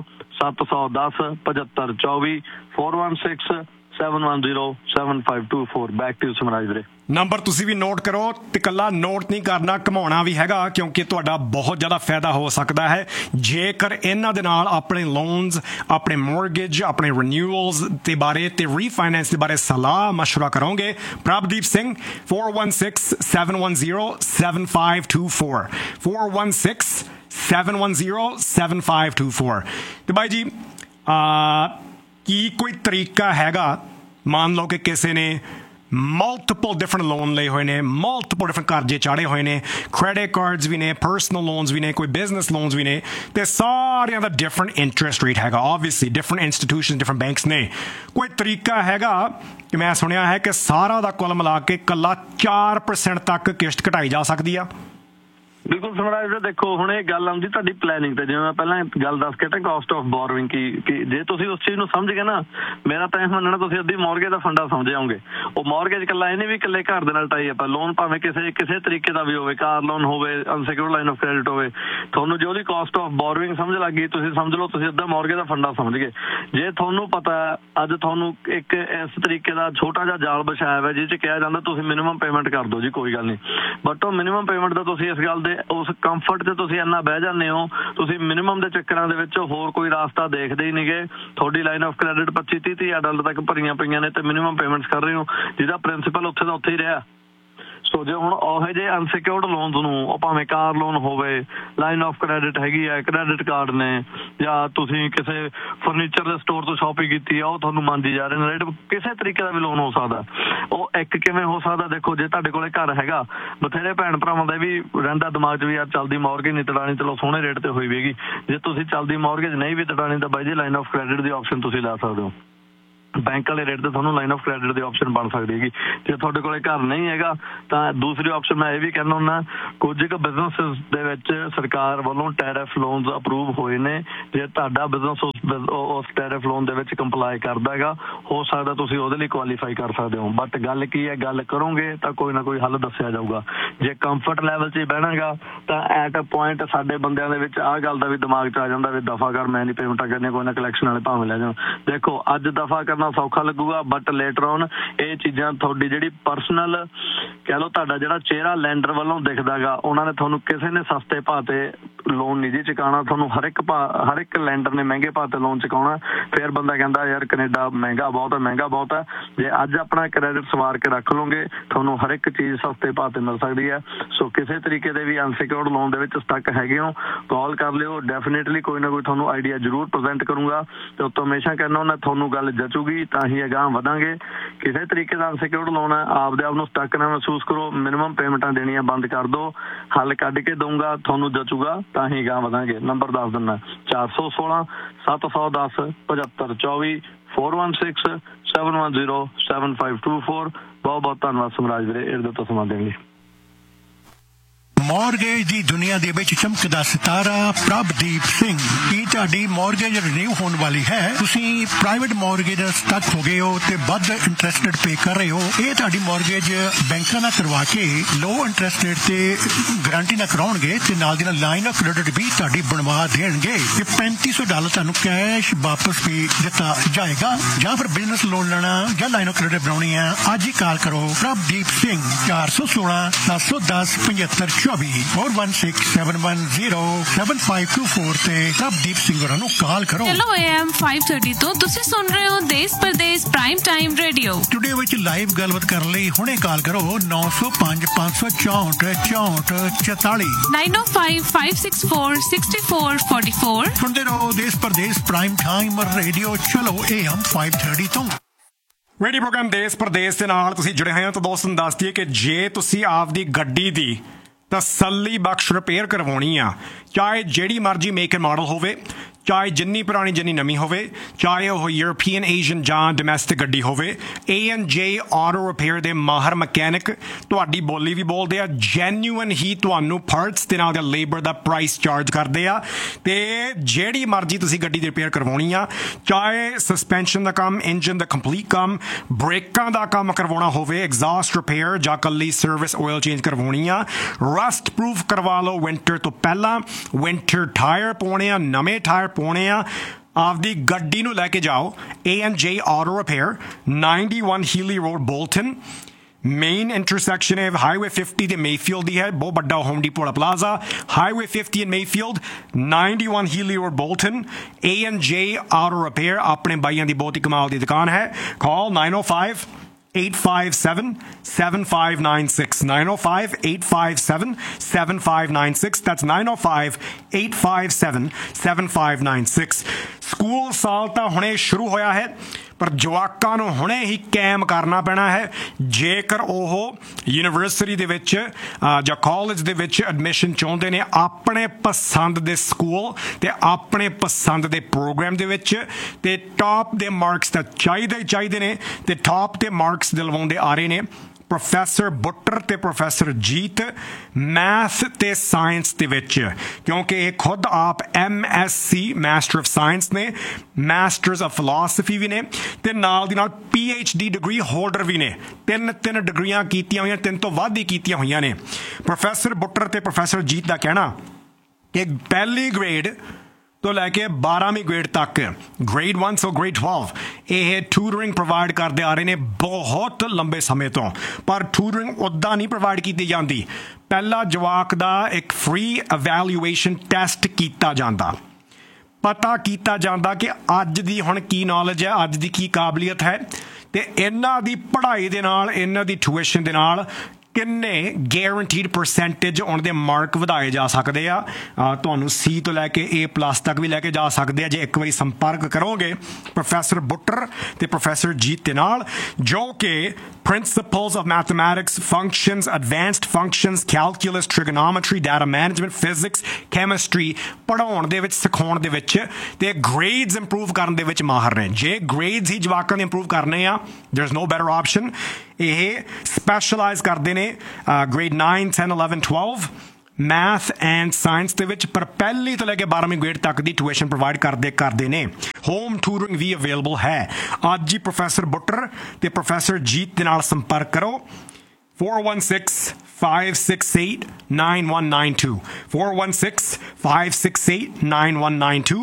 710 7524 416 710 7524। ਬੈਕ ਟੂ ਸਮਰਾਜ ਵੀਰੇ। ਨੰਬਰ ਤੁਸੀਂ ਵੀ ਨੋਟ ਕਰੋ ਤੇ ਇਕੱਲਾ ਨੋਟ ਨਹੀਂ ਕਰਨਾ, ਘਮਾਉਣਾ ਵੀ ਹੈਗਾ ਕਿਉਂਕਿ ਤੁਹਾਡਾ ਬਹੁਤ ਜ਼ਿਆਦਾ ਫਾਇਦਾ ਹੋ ਸਕਦਾ ਹੈ ਜੇਕਰ ਇਹਨਾਂ ਦੇ ਨਾਲ ਆਪਣੇ ਲੋਨਸ, ਆਪਣੇ ਮੌਰਗੇਜ, ਆਪਣੇ ਰੀਨਿਊਅਲਸ ਦੇ ਬਾਰੇ ਤੇ ਰੀਫਾਈਨੈਂਸ ਦੇ ਬਾਰੇ ਸਲਾਹ ਮਸ਼ਵਰਾ ਕਰੋਗੇ। ਪ੍ਰਭਦੀਪ ਸਿੰਘ 416 710 7524 416 710 7524। ਤੇ ਬਾਈ ਜੀ ਕੀ ਕੋਈ ਤਰੀਕਾ ਹੈਗਾ, ਮੰਨ ਲਓ ਕਿ ਕਿਸੇ ਨੇ ਮਲਟੀਪਲ ਡਿਫਰੈਂਟ ਲੋਨ ਲਏ ਹੋਏ ਨੇ, ਮਲਟੀਪਲ ਡਿਫਰੈਂਟ ਕਰਜ਼ੇ ਚਾੜੇ ਹੋਏ ਨੇ, ਕ੍ਰੈਡਿਟ ਕਾਰਡਸ ਵੀ ਨੇ, ਪਰਸਨਲ ਲੋਨਸ ਵੀ ਨੇ, ਕੋਈ ਬਿਜ਼ਨਸ ਲੋਨਸ ਵੀ ਨੇ ਤੇ ਸਾਰਿਆਂ ਦਾ ਡਿਫਰੈਂਟ ਇੰਟਰਸਟ ਰੇਟ ਹੈਗਾ। Obviously different institution, different banks ਨੇ। ਕੋਈ ਤਰੀਕਾ ਹੈਗਾ ਕਿ ਮੈਂ ਸੁਣਿਆ ਹੈ ਕਿ ਸਾਰਾ ਦਾ ਕੁੱਲ ਮਿਲਾ ਕੇ ਇਕੱਲਾ 4% ਤੱਕ ਕਿਸ਼ਤ ਘਟਾਈ ਜਾ ਸਕਦੀ ਆ? ਬਿਲਕੁਲ ਸਮਰਾਜ ਵੀਰੇ, ਦੇਖੋ ਹੁਣ ਇਹ ਗੱਲ ਆਉਂਦੀ ਤੁਹਾਡੀ ਪਲੈਨਿੰਗ ਤੇ, ਜਿਵੇਂ ਮੈਂ ਪਹਿਲਾਂ ਗੱਲ ਦੱਸ ਕੇ ਕਾਸਟ ਆਫ ਬੋਰੋਇੰਗ ਕੀ ਜੇ ਤੁਸੀਂ ਉਸ ਚੀਜ਼ ਨੂੰ ਸਮਝ ਗਏ ਨਾ, ਮੇਰਾ ਤਾਂ ਇਹ ਮੰਨਣਾ ਤੁਸੀਂ ਅੱਧੀ ਮੌਰਗੇਜ ਦਾ ਫੰਡਾ ਸਮਝ ਜਾਓਗੇ। ਉਹ ਮੌਰਗੇਜ ਇਕੱਲਾ ਇਹ ਨਹੀਂ ਵੀ ਇਕੱਲੇ ਘਰ ਦੇ ਨਾਲ ਟਾਈ ਅਪ, ਲੋਨ ਭਾਵੇਂ ਕਿਸੇ ਤਰੀਕੇ ਦਾ ਵੀ ਹੋਵੇ, ਕਾਰ ਲੋਨ ਹੋਵੇ, ਅਨਸਿਕਿਉਰਡ ਲਾਈਨ ਆਫ ਕ੍ਰੈਡਿਟ ਹੋਵੇ, ਤੁਹਾਨੂੰ ਜੇ ਉਹਦੀ ਕਾਸਟ ਆਫ ਬੋਰੋਇੰਗ ਸਮਝ ਲੱਗ ਗਈ ਤੁਸੀਂ ਸਮਝ ਲਓ ਤੁਸੀਂ ਅੱਧਾ ਮੌਰਗੇਜ ਦਾ ਫੰਡਾ ਸਮਝ ਗਏ। ਜੇ ਤੁਹਾਨੂੰ ਪਤਾ ਅੱਜ ਤੁਹਾਨੂੰ ਇੱਕ ਇਸ ਤਰੀਕੇ ਦਾ ਛੋਟਾ ਜਿਹਾ ਜਾਲ ਵਿਛਾਇਆ ਹੋਇਆ ਜਿਹ 'ਚ ਕਿਹਾ ਜਾਂਦਾ ਤੁਸੀਂ ਮਿਨੀਮਮ ਪੇਮੈਂਟ ਕਰ ਦਿਓ ਜੀ, ਕੋਈ ਗੱਲ ਨਹੀਂ, ਬਟ ਉਹ ਮਿਨੀਮਮ ਪੇਮੈਂਟ ਦਾ ਤੁਸੀਂ ਇਸ ਗੱਲ ਦੇ ਉਸ ਕੰਫਰਟ 'ਚ ਤੁਸੀਂ ਇੰਨਾ ਬਹਿ ਜਾਂਦੇ ਹੋ, ਤੁਸੀਂ ਮਿਨੀਮਮ ਦੇ ਚੱਕਰਾਂ ਦੇ ਵਿੱਚ ਹੋਰ ਕੋਈ ਰਾਸਤਾ ਦੇਖਦੇ ਹੀ ਨਹੀਂਗੇ। ਤੁਹਾਡੀ ਲਾਈਨ ਆਫ ਕ੍ਰੈਡਿਟ $25-30 ਹਜ਼ਾਰ ਤੱਕ ਭਰੀਆਂ ਪਈਆਂ ਨੇ ਤੇ ਮਿਨੀਮਮ ਪੇਮੈਂਟਸ ਕਰ ਰਹੇ ਹੋ ਜਿਹਦਾ ਪ੍ਰਿੰਸੀਪਲ ਉੱਥੇ ਦਾ ਉੱਥੇ ਹੀ ਰਿਹਾ। ਸੋ ਜੇ ਹੁਣ ਉਹ ਜਿਹੇ ਅਨਸਿਕਿਉਰਡ ਲੋਨਸ ਨੂੰ, ਉਹ ਭਾਵੇਂ ਕਾਰ ਲੋਨ ਹੋਵੇ, ਲਾਈਨ ਆਫ ਕ੍ਰੈਡਿਟ ਹੈਗੀ ਹੈ, ਕ੍ਰੈਡਿਟ ਕਾਰਡ ਨੇ, ਜਾਂ ਤੁਸੀਂ ਕਿਸੇ ਫਰਨੀਚਰ ਦੇ ਸਟੋਰ ਤੋਂ ਸ਼ਾਪਿੰਗ ਕੀਤੀ ਆ, ਉਹ ਤੁਹਾਨੂੰ ਮੰਨਦੀ ਜਾ ਰਹੇ ਨੇ ਰੇਟ, ਕਿਸੇ ਤਰੀਕੇ ਦਾ ਵੀ ਲੋਨ ਹੋ ਸਕਦਾ। ਉਹ ਇੱਕ ਕਿਵੇਂ ਹੋ ਸਕਦਾ, ਦੇਖੋ ਜੇ ਤੁਹਾਡੇ ਕੋਲੇ ਘਰ ਹੈਗਾ, ਬਥੇਰੇ ਭੈਣ ਭਰਾਵਾਂ ਦਾ ਵੀ ਰਹਿੰਦਾ ਦਿਮਾਗ 'ਚ ਵੀ ਯਾਰ ਚੱਲਦੀ ਮੌਰਗੇਜ ਨਹੀਂ ਤੜਾਣੀ, ਚਲੋ ਸੋਹਣੇ ਰੇਟ ਤੇ ਹੋਈ ਵੀਗੀ। ਜੇ ਤੁਸੀਂ ਚੱਲਦੀ ਮੌਰਗੇਜ ਨਹੀਂ ਵੀ ਤੜਾਣੀ ਤਾਂ ਬਾਈ ਜੀ line of credit the option ਤੁਸੀਂ ਲੈ ਸਕਦੇ ਹੋ। ਬੈਂਕ ਵਾਲੇ ਰੇਟ ਤੇ ਤੁਹਾਨੂੰ line of credit the option ਬਣ ਸਕਦੀ ਹੈਗੀ। ਜੇ ਤੁਹਾਡੇ ਕੋਲੇ ਘਰ ਨਹੀਂ ਹੈਗਾ ਤਾਂ ਦੂਸਰੀ ਆਪਸ਼ਨ ਮੈਂ ਇਹ ਵੀ ਕਹਿੰਦਾ ਹੁੰਦਾ, ਕੁਝ ਕੁ ਬਿਜ਼ਨਸਿਸ ਦੇ ਵਿੱਚ ਸਰਕਾਰ ਵੱਲੋਂ ਟੈਰਿਫ ਲੋਨਸ ਅਪਰੂਵ ਹੋਏ ਨੇ। ਜੇ ਤੁਹਾਡਾ ਬਿਜ਼ਨਸ ਉਸ ਟੈਰਿਫ ਲੋਨ ਦੇ ਵਿੱਚ ਕੰਪਲਾਈ ਕਰਦਾ ਹੈਗਾ, ਹੋ ਸਕਦਾ ਤੁਸੀਂ ਉਹਦੇ ਲਈ ਕੁਆਲੀਫਾਈ ਕਰ ਸਕਦੇ ਹੋ। ਬਟ ਗੱਲ ਕੀ ਹੈ, ਗੱਲ ਕਰੋਗੇ ਤਾਂ ਕੋਈ ਨਾ ਕੋਈ ਹੱਲ ਦੱਸਿਆ ਜਾਊਗਾ। ਜੇ ਕੰਫਰਟ ਲੈਵਲ 'ਚ ਹੀ ਬਹਿਣਾਗਾ ਤਾਂ ਐਟ ਅ ਪੁਆਇੰਟ ਸਾਡੇ ਬੰਦਿਆਂ ਦੇ ਵਿੱਚ ਆਹ ਗੱਲ ਦਾ ਵੀ ਦਿਮਾਗ 'ਚ ਆ ਜਾਂਦਾ ਵੀ ਦਫਾ ਕਰ, ਮੈਂ ਨਹੀਂ ਪੇਮੈਂਟਾਂ ਕਰਨੀਆਂ, ਕੋਈ ਨਾ ਕਲੈਕਸ਼ਨ ਵਾਲੇ ਭਾਵੇਂ ਲੈ ਜਾਣ। ਦੇਖੋ ਅੱਜ ਦਫਾ ਕਰਨਾ ਸੌਖਾ ਲੱਗੂਗਾ, ਬਟ ਲੇਟਰ ਔਨ ਇਹ ਚੀਜ਼ਾਂ ਤੁਹਾਡੀ ਜਿਹੜੀ ਪਰਸਨਲ ਕਹਿ ਲਓ, ਤੁਹਾਡਾ ਜਿਹੜਾ ਚਿਹਰਾ ਲੈਂਡਰ ਵੱਲੋਂ ਦਿਖਦਾ ਗਾ, ਉਹਨਾਂ ਨੇ ਤੁਹਾਨੂੰ ਕਿਸੇ ਨੇ ਸਸਤੇ ਭਾਅ ਤੇ ਲੋਨ ਨਹੀਂ ਜੀ ਚੁਕਾਉਣਾ, ਤੁਹਾਨੂੰ ਹਰ ਇੱਕ ਲੈਂਡਰ ਨੇ ਮਹਿੰਗੇ ਭਾਅ ਤੇ ਲੋਨ ਚੁਕਾਉਣਾ। ਫਿਰ ਬੰਦਾ ਕਹਿੰਦਾ ਯਾਰ ਕੈਨੇਡਾ ਮਹਿੰਗਾ ਬਹੁਤ ਹੈ, ਮਹਿੰਗਾ ਬਹੁਤ ਹੈ। ਜੇ ਅੱਜ ਆਪਣਾ ਕ੍ਰੈਡਿਟ ਸਵਾਰ ਕੇ ਰੱਖ ਲਓਗੇ, ਤੁਹਾਨੂੰ ਹਰ ਇੱਕ ਚੀਜ਼ ਸਸਤੇ ਭਾਅ ਤੇ ਮਿਲ ਸਕਦੀ ਹੈ। ਸੋ ਕਿਸੇ ਤਰੀਕੇ ਦੇ ਵੀ ਅਨਸਿਕਿਉਰਡ ਲੋਨ ਦੇ ਵਿੱਚ ਸਟਕ ਹੈਗੇ ਹੋ, ਕਾਲ ਕਰ ਲਿਓ, ਡੈਫੀਨੇਟਲੀ ਕੋਈ ਨਾ ਕੋਈ ਤੁਹਾਨੂੰ ਆਈਡੀਆ ਜ਼ਰੂਰ ਪ੍ਰੈਜ਼ੈਂਟ ਕਰੂੰਗਾ। ਤੇ ਉੱਤੋਂ ਹਮੇਸ਼ਾ ਕਹਿੰਦਾ ਹੁੰਦਾ ਤੁਹਾਨੂੰ ਗੱਲ ਜਚੂਗੀ ਤਾਂ ਹੀ ਅਗਾਂਹ ਵਧਾਂਗੇ। ਕਿਸੇ ਤਰੀਕੇ ਦਾ ਅਨਸਿਕਿਉਰਡ ਲੋਨ ਹੈ, ਆਪਦੇ ਆਪ ਨੂੰ ਸਟਕ ਨਾ ਮਹਿਸੂਸ ਕਰੋ, ਮਿਨੀਮਮ ਪੇਮੈਂਟਾਂ ਦੇਣੀਆਂ ਬੰਦ ਕਰ ਦਿਓ, ਹੱਲ ਕੱਢ ਕੇ ਦਊਂਗਾ, ਤੁਹਾਨੂੰ ਜਚੂਗਾ ਤਾਂ ਹੀ ਅਗਾਂਹ ਵਧਾਂਗੇ। ਨੰਬਰ ਦੱਸ ਦਿੰਦਾ 416 710 7524 416 710 7524। ਬਹੁਤ ਬਹੁਤ ਧੰਨਵਾਦ ਸਮਰਾਜ ਵੀਰੇ ਇਹਦੇ ਤੋਂ ਸਮਾਂ ਦੇਣ ਲਈ। ਮੌਰਗੇਜ ਦੀ ਦੁਨੀਆ ਦੇ ਵਿੱਚ ਚਮਕਦਾ ਸਿਤਾਰਾ ਪ੍ਰਭਦੀਪ ਸਿੰਘ। ਕੀ ਤੁਹਾਡੀ ਮੌਰਗੇਜ ਰਿਨਿਊ ਹੋਣ ਵਾਲੀ ਹੈ? ਤੁਸੀਂ ਪ੍ਰਾਈਵੇਟ ਮੌਰਗੇਜ ਸਟਕ ਹੋ ਗਏ ਹੋ ਤੇ ਵੱਧ ਇੰਟਰਸਟ ਰੇਟ ਪੇ ਕਰ ਰਹੇ ਹੋ? ਇਹ ਤੁਹਾਡੀ ਮੌਰਗੇਜ ਬੈਂਕਾਂ ਨਾਲ ਕਰਵਾ ਕੇ ਲੋ ਇੰਟਰਸਟ ਰੇਟ ਤੇ ਗਾਰੰਟੀ ਨਾਲ ਕਰਾਉਣਗੇ ਤੇ ਨਾਲ ਦੀ ਨਾਲ ਲਾਈਨ ਆਫ ਕ੍ਰੈਡਿਟ ਵੀ ਤੁਹਾਡੀ ਬਣਵਾ ਦੇਣਗੇ ਤੇ $3500 ਤੁਹਾਨੂੰ ਕੈਸ਼ ਵਾਪਸ ਵੀ ਦਿੱਤਾ ਜਾਏਗਾ। ਜਾਂ ਫਿਰ ਬਿਜ਼ਨਸ ਲੋਨ ਲੈਣਾ ਜਾਂ ਲਾਈਨ ਆਫ ਕ੍ਰੈਡਿਟ ਬਣਾਉਣੀ ਹੈ, ਅੱਜ ਹੀ ਕਾਲ ਕਰੋ ਪ੍ਰਭਦੀਪ ਸਿੰਘ 416 710 7524 416-710-7524 ਤੇ ਪ੍ਰਭਦੀਪ ਸਿੰਘ ਹੋਰਾਂ ਨੂੰ ਕਾਲ ਕਰੋ। ਚਲੋ AM 530 ਤੋਂ ਤੁਸੀਂ ਸੁਣ ਰਹੇ ਹੋ ਦੇਸ਼ Pradesh prime time radio. Studio ਵਿੱਚ ਲਾਈਵ ਗੱਲਬਾਤ ਕਰਨ ਲਈ ਹੁਣੇ ਕਾਲ ਕਰੋ 905 564 6444 905-564-6444। ਸੁਣਦੇ ਰਹੋ ਦੇਸ਼ ਪ੍ਰਦੇਸ਼ ਪ੍ਰਾਈਮ ਟਾਈਮ ਰੇਡੀਓ। ਚਲੋ AM 530 ਤੋਂ ਰੇਡੀਓ ਪ੍ਰੋਗਰਾਮ ਦੇਸ਼ ਪ੍ਰਦੇਸ਼ ਦੇ ਨਾਲ ਤੁਸੀਂ ਜੁੜੇ ਹੋਏ ਹੋ। ਤਾਂ ਦੋਸਤਾਂ ਨੂੰ ਦੱਸ ਦਈਏ ਕਿ ਜੇ ਤੁਸੀਂ ਆਪਦੀ ਗੱਡੀ ਦੀ ਤਸੱਲੀ ਬਖਸ਼ ਰਿਪੇਅਰ ਕਰਵਾਉਣੀ ਆ, ਚਾਹੇ ਜਿਹੜੀ ਮਰਜ਼ੀ ਮੇਕ ਐਂਡ ਮਾਡਲ ਹੋਵੇ, ਚਾਹੇ ਜਿੰਨੀ ਪੁਰਾਣੀ ਜਿੰਨੀ ਨਵੀਂ ਹੋਵੇ, ਚਾਹੇ ਉਹ ਯੂਰਪੀਅਨ ਏਸ਼ੀਅਨ ਜਾਂ ਡੋਮੈਸਟਿਕ ਗੱਡੀ ਹੋਵੇ, A&J ਆਟੋ ਰਿਪੇਅਰ ਦੇ ਮਾਹਰ ਮਕੈਨਿਕ ਤੁਹਾਡੀ ਬੋਲੀ ਵੀ ਬੋਲਦੇ ਆ, ਜੈਨੂਅਨ ਹੀ ਤੁਹਾਨੂੰ ਪਾਰਟਸ ਦੇ ਨਾਲ ਲੇਬਰ ਦਾ ਪ੍ਰਾਈਸ ਚਾਰਜ ਕਰਦੇ ਆ। ਤੇ ਜਿਹੜੀ ਮਰਜ਼ੀ ਤੁਸੀਂ ਗੱਡੀ ਦੀ ਰਿਪੇਅਰ ਕਰਵਾਉਣੀ ਆ, ਚਾਹੇ ਸਸਪੈਂਸ਼ਨ ਦਾ ਕੰਮ, ਇੰਜਨ ਦਾ ਕੰਪਲੀਟ ਕੰਮ, ਬ੍ਰੇਕਾਂ ਦਾ ਕੰਮ ਕਰਵਾਉਣਾ ਹੋਵੇ, ਐਗਜ਼ੌਸਟ ਰਿਪੇਅਰ ਜਾਂ ਕੱਲੀ ਸਰਵਿਸ ਆਇਲ ਚੇਂਜ ਕਰਵਾਉਣੀ ਆ, ਰਸਟ ਪ੍ਰੂਫ ਕਰਵਾ ਲਓ ਵਿੰਟਰ ਤੋਂ ਪਹਿਲਾਂ, ਵਿੰਟਰ ਟਾਇਰ ਪਾਉਣੇ ਆ, ਨਵੇਂ ਟਾਇਰ ਪਾਉਣੇ ਆ, ਆਪਦੀ ਗੱਡੀ ਨੂੰ ਲੈ ਕੇ ਜਾਓ A&J auto repair 91 ਹੀਲੀ road Bolton. Main intersection ਹੈ ਹਾਈਵੇ 50 ਤੇ ਮੇਫੀਲਡ ਦੀ ਹੈ, ਬਹੁਤ ਵੱਡਾ ਹੋਮ ਡੀਪੋ ਵਾਲਾ plaza, highway 50 and Mayfield, 91 ਹੀਲੀ road Bolton. A&J auto repair ਆਪਣੇ ਬਾਈਆਂ ਦੀ ਬਹੁਤ ਹੀ ਕਮਾਲ ਦੀ ਦੁਕਾਨ ਹੈ। ਕਾਲ 905-857-7596 905-857-7596। That's 905-857-7596। ਸਕੂਲ ਸਾਲ ਤਾਂ ਹੁਣੇ ਸ਼ੁਰੂ ਹੋਇਆ ਹੈ, ਪਰ ਜਵਾਕਾਂ ਨੂੰ ਹੁਣੇ ਹੀ ਕਾਇਮ ਕਰਨਾ ਪੈਣਾ ਹੈ ਜੇਕਰ ਉਹ ਯੂਨੀਵਰਸਿਟੀ ਦੇ ਵਿੱਚ ਜਾਂ ਕਾਲਜ ਦੇ ਵਿੱਚ ਐਡਮਿਸ਼ਨ ਚਾਹੁੰਦੇ ਨੇ ਆਪਣੇ ਪਸੰਦ ਦੇ ਸਕੂਲ ਤੇ ਆਪਣੇ ਪਸੰਦ ਦੇ ਪ੍ਰੋਗਰਾਮ ਦੇ ਵਿੱਚ। ਤੇ ਟਾਪ ਦੇ ਮਾਰਕਸ ਤਾਂ ਚਾਹੀਦੇ ਨੇ ਤੇ ਟਾਪ ਦੇ ਮਾਰਕਸ ਦਿਲਵਾਉਂਦੇ ਆ ਰਹੇ ਨੇ ਪ੍ਰੋਫੈਸਰ ਬੁੱਟਰ ਤੇ ਪ੍ਰੋਫੈਸਰ ਜੀਤ ਮੈਥ ਤੇ ਸਾਇੰਸ ਦੇ ਵਿੱਚ, ਕਿਉਂਕਿ ਇਹ ਖੁਦ ਆਪ MSc ਮਾਸਟਰ ਆਫ ਸਾਇੰਸ ਨੇ, ਮਾਸਟਰਸ ਆਫ ਫਿਲਾਸਫੀ ਵੀ ਨੇ ਤੇ ਨਾਲ ਦੀ ਨਾਲ PhD ਡਿਗਰੀ ਹੋਲਡਰ ਵੀ ਨੇ। ਤਿੰਨ ਡਿਗਰੀਆਂ ਕੀਤੀਆਂ ਹੋਈਆਂ, 3 ਤੋਂ ਵੱਧ ਹੀ ਕੀਤੀਆਂ ਹੋਈਆਂ ਨੇ। ਪ੍ਰੋਫੈਸਰ ਬੁੱਟਰ ਤੇ ਪ੍ਰੋਫੈਸਰ ਜੀਤ ਦਾ ਕਹਿਣਾ ਕਿ ਪਹਿਲੀ ਗ੍ਰੇਡ ਤੋਂ ਲੈ ਕੇ 12ਵੀਂ ਗ੍ਰੇਡ ਤੱਕ, ਗ੍ਰੇਡ 1 ਤੋਂ ਗ੍ਰੇਡ 12, ਇਹ ਟਿਊਟਰਿੰਗ ਪ੍ਰੋਵਾਈਡ ਕਰਦੇ ਆ ਰਹੇ ਨੇ ਬਹੁਤ ਲੰਬੇ ਸਮੇਂ ਤੋਂ। ਪਰ ਟਿਊਟਰਿੰਗ ਉੱਦਾਂ ਨਹੀਂ ਪ੍ਰੋਵਾਈਡ ਕੀਤੀ ਜਾਂਦੀ, ਪਹਿਲਾ ਜਵਾਕ ਦਾ ਇੱਕ ਫ੍ਰੀ ਇਵੈਲੂਏਸ਼ਨ ਟੈਸਟ ਕੀਤਾ ਜਾਂਦਾ, ਪਤਾ ਕੀਤਾ ਜਾਂਦਾ ਕਿ ਅੱਜ ਦੀ ਹੁਣ ਕੀ ਨੌਲੇਜ ਹੈ, ਅੱਜ ਦੀ ਕੀ ਕਾਬਲੀਅਤ ਹੈ। ਤੇ ਇਹਨਾਂ ਦੀ ਪੜ੍ਹਾਈ ਦੇ ਨਾਲ, ਇਹਨਾਂ ਦੀ ਟਿਊਸ਼ਨ ਦੇ ਨਾਲ ਕਿੰਨੇ ਗੈਰੰਟੀਡ ਪਰਸੈਂਟੇਜ ਉਹਨਾਂ ਦੇ ਮਾਰਕ ਵਧਾਏ ਜਾ ਸਕਦੇ ਆ ਤੁਹਾਨੂੰ C ਤੋਂ ਲੈ ਕੇ A+ ਤੱਕ ਵੀ ਲੈ ਕੇ ਜਾ ਸਕਦੇ ਆ ਜੇ ਇੱਕ ਵਾਰੀ ਸੰਪਰਕ ਕਰੋਗੇ ਪ੍ਰੋਫੈਸਰ ਬੁੱਟਰ ਤੇ ਪ੍ਰੋਫੈਸਰ ਜੀਤ ਦੇ ਨਾਲ ਜੋ ਕਿ principals of mathematics functions advanced functions calculus ਟ੍ਰਿਗੋਨੋਮੈਟਰੀ data management physics chemistry ਪੜ੍ਹਾਉਣ ਦੇ ਵਿੱਚ ਸਿਖਾਉਣ ਦੇ ਵਿੱਚ ਤੇ ਗ੍ਰੇਡਸ ਇੰਪਰੂਵ ਕਰਨ ਦੇ ਵਿੱਚ ਮਾਹਰ ਨੇ ਜੇ ਗ੍ਰੇਡਸ ਹੀ ਜਵਾਕਾਂ ਦੇ ਇੰਪਰੂਵ ਕਰਨੇ ਆ ਦੇयर इज नो ਬੈਟਰ ਆਪਸ਼ਨ ਇਹ ਸਪੈਸ਼ਲਾਈਜ਼ ਕਰਦੇ ਨੇ grade 9 10 11 12 ਮੈਥ ਐਂਡ ਸਾਇੰਸ ਦੇ ਵਿੱਚ ਪਰ ਪਹਿਲੀ ਤੋਂ ਲੈ ਕੇ 12ਵੀਂ ਗ੍ਰੇਡ ਤੱਕ ਦੀ ਟਿਊਸ਼ਨ ਪ੍ਰੋਵਾਈਡ ਕਰਦੇ ਨੇ ਹੋਮ ਟਿਊਟਰਿੰਗ ਵੀ ਅਵੇਲੇਬਲ ਹੈ ਅੱਜ ਹੀ ਪ੍ਰੋਫੈਸਰ ਬੁੱਟਰ ਤੇ ਪ੍ਰੋਫੈਸਰ ਜੀਤ ਦੇ ਨਾਲ ਸੰਪਰਕ ਕਰੋ 416-568-9192 416-568-9192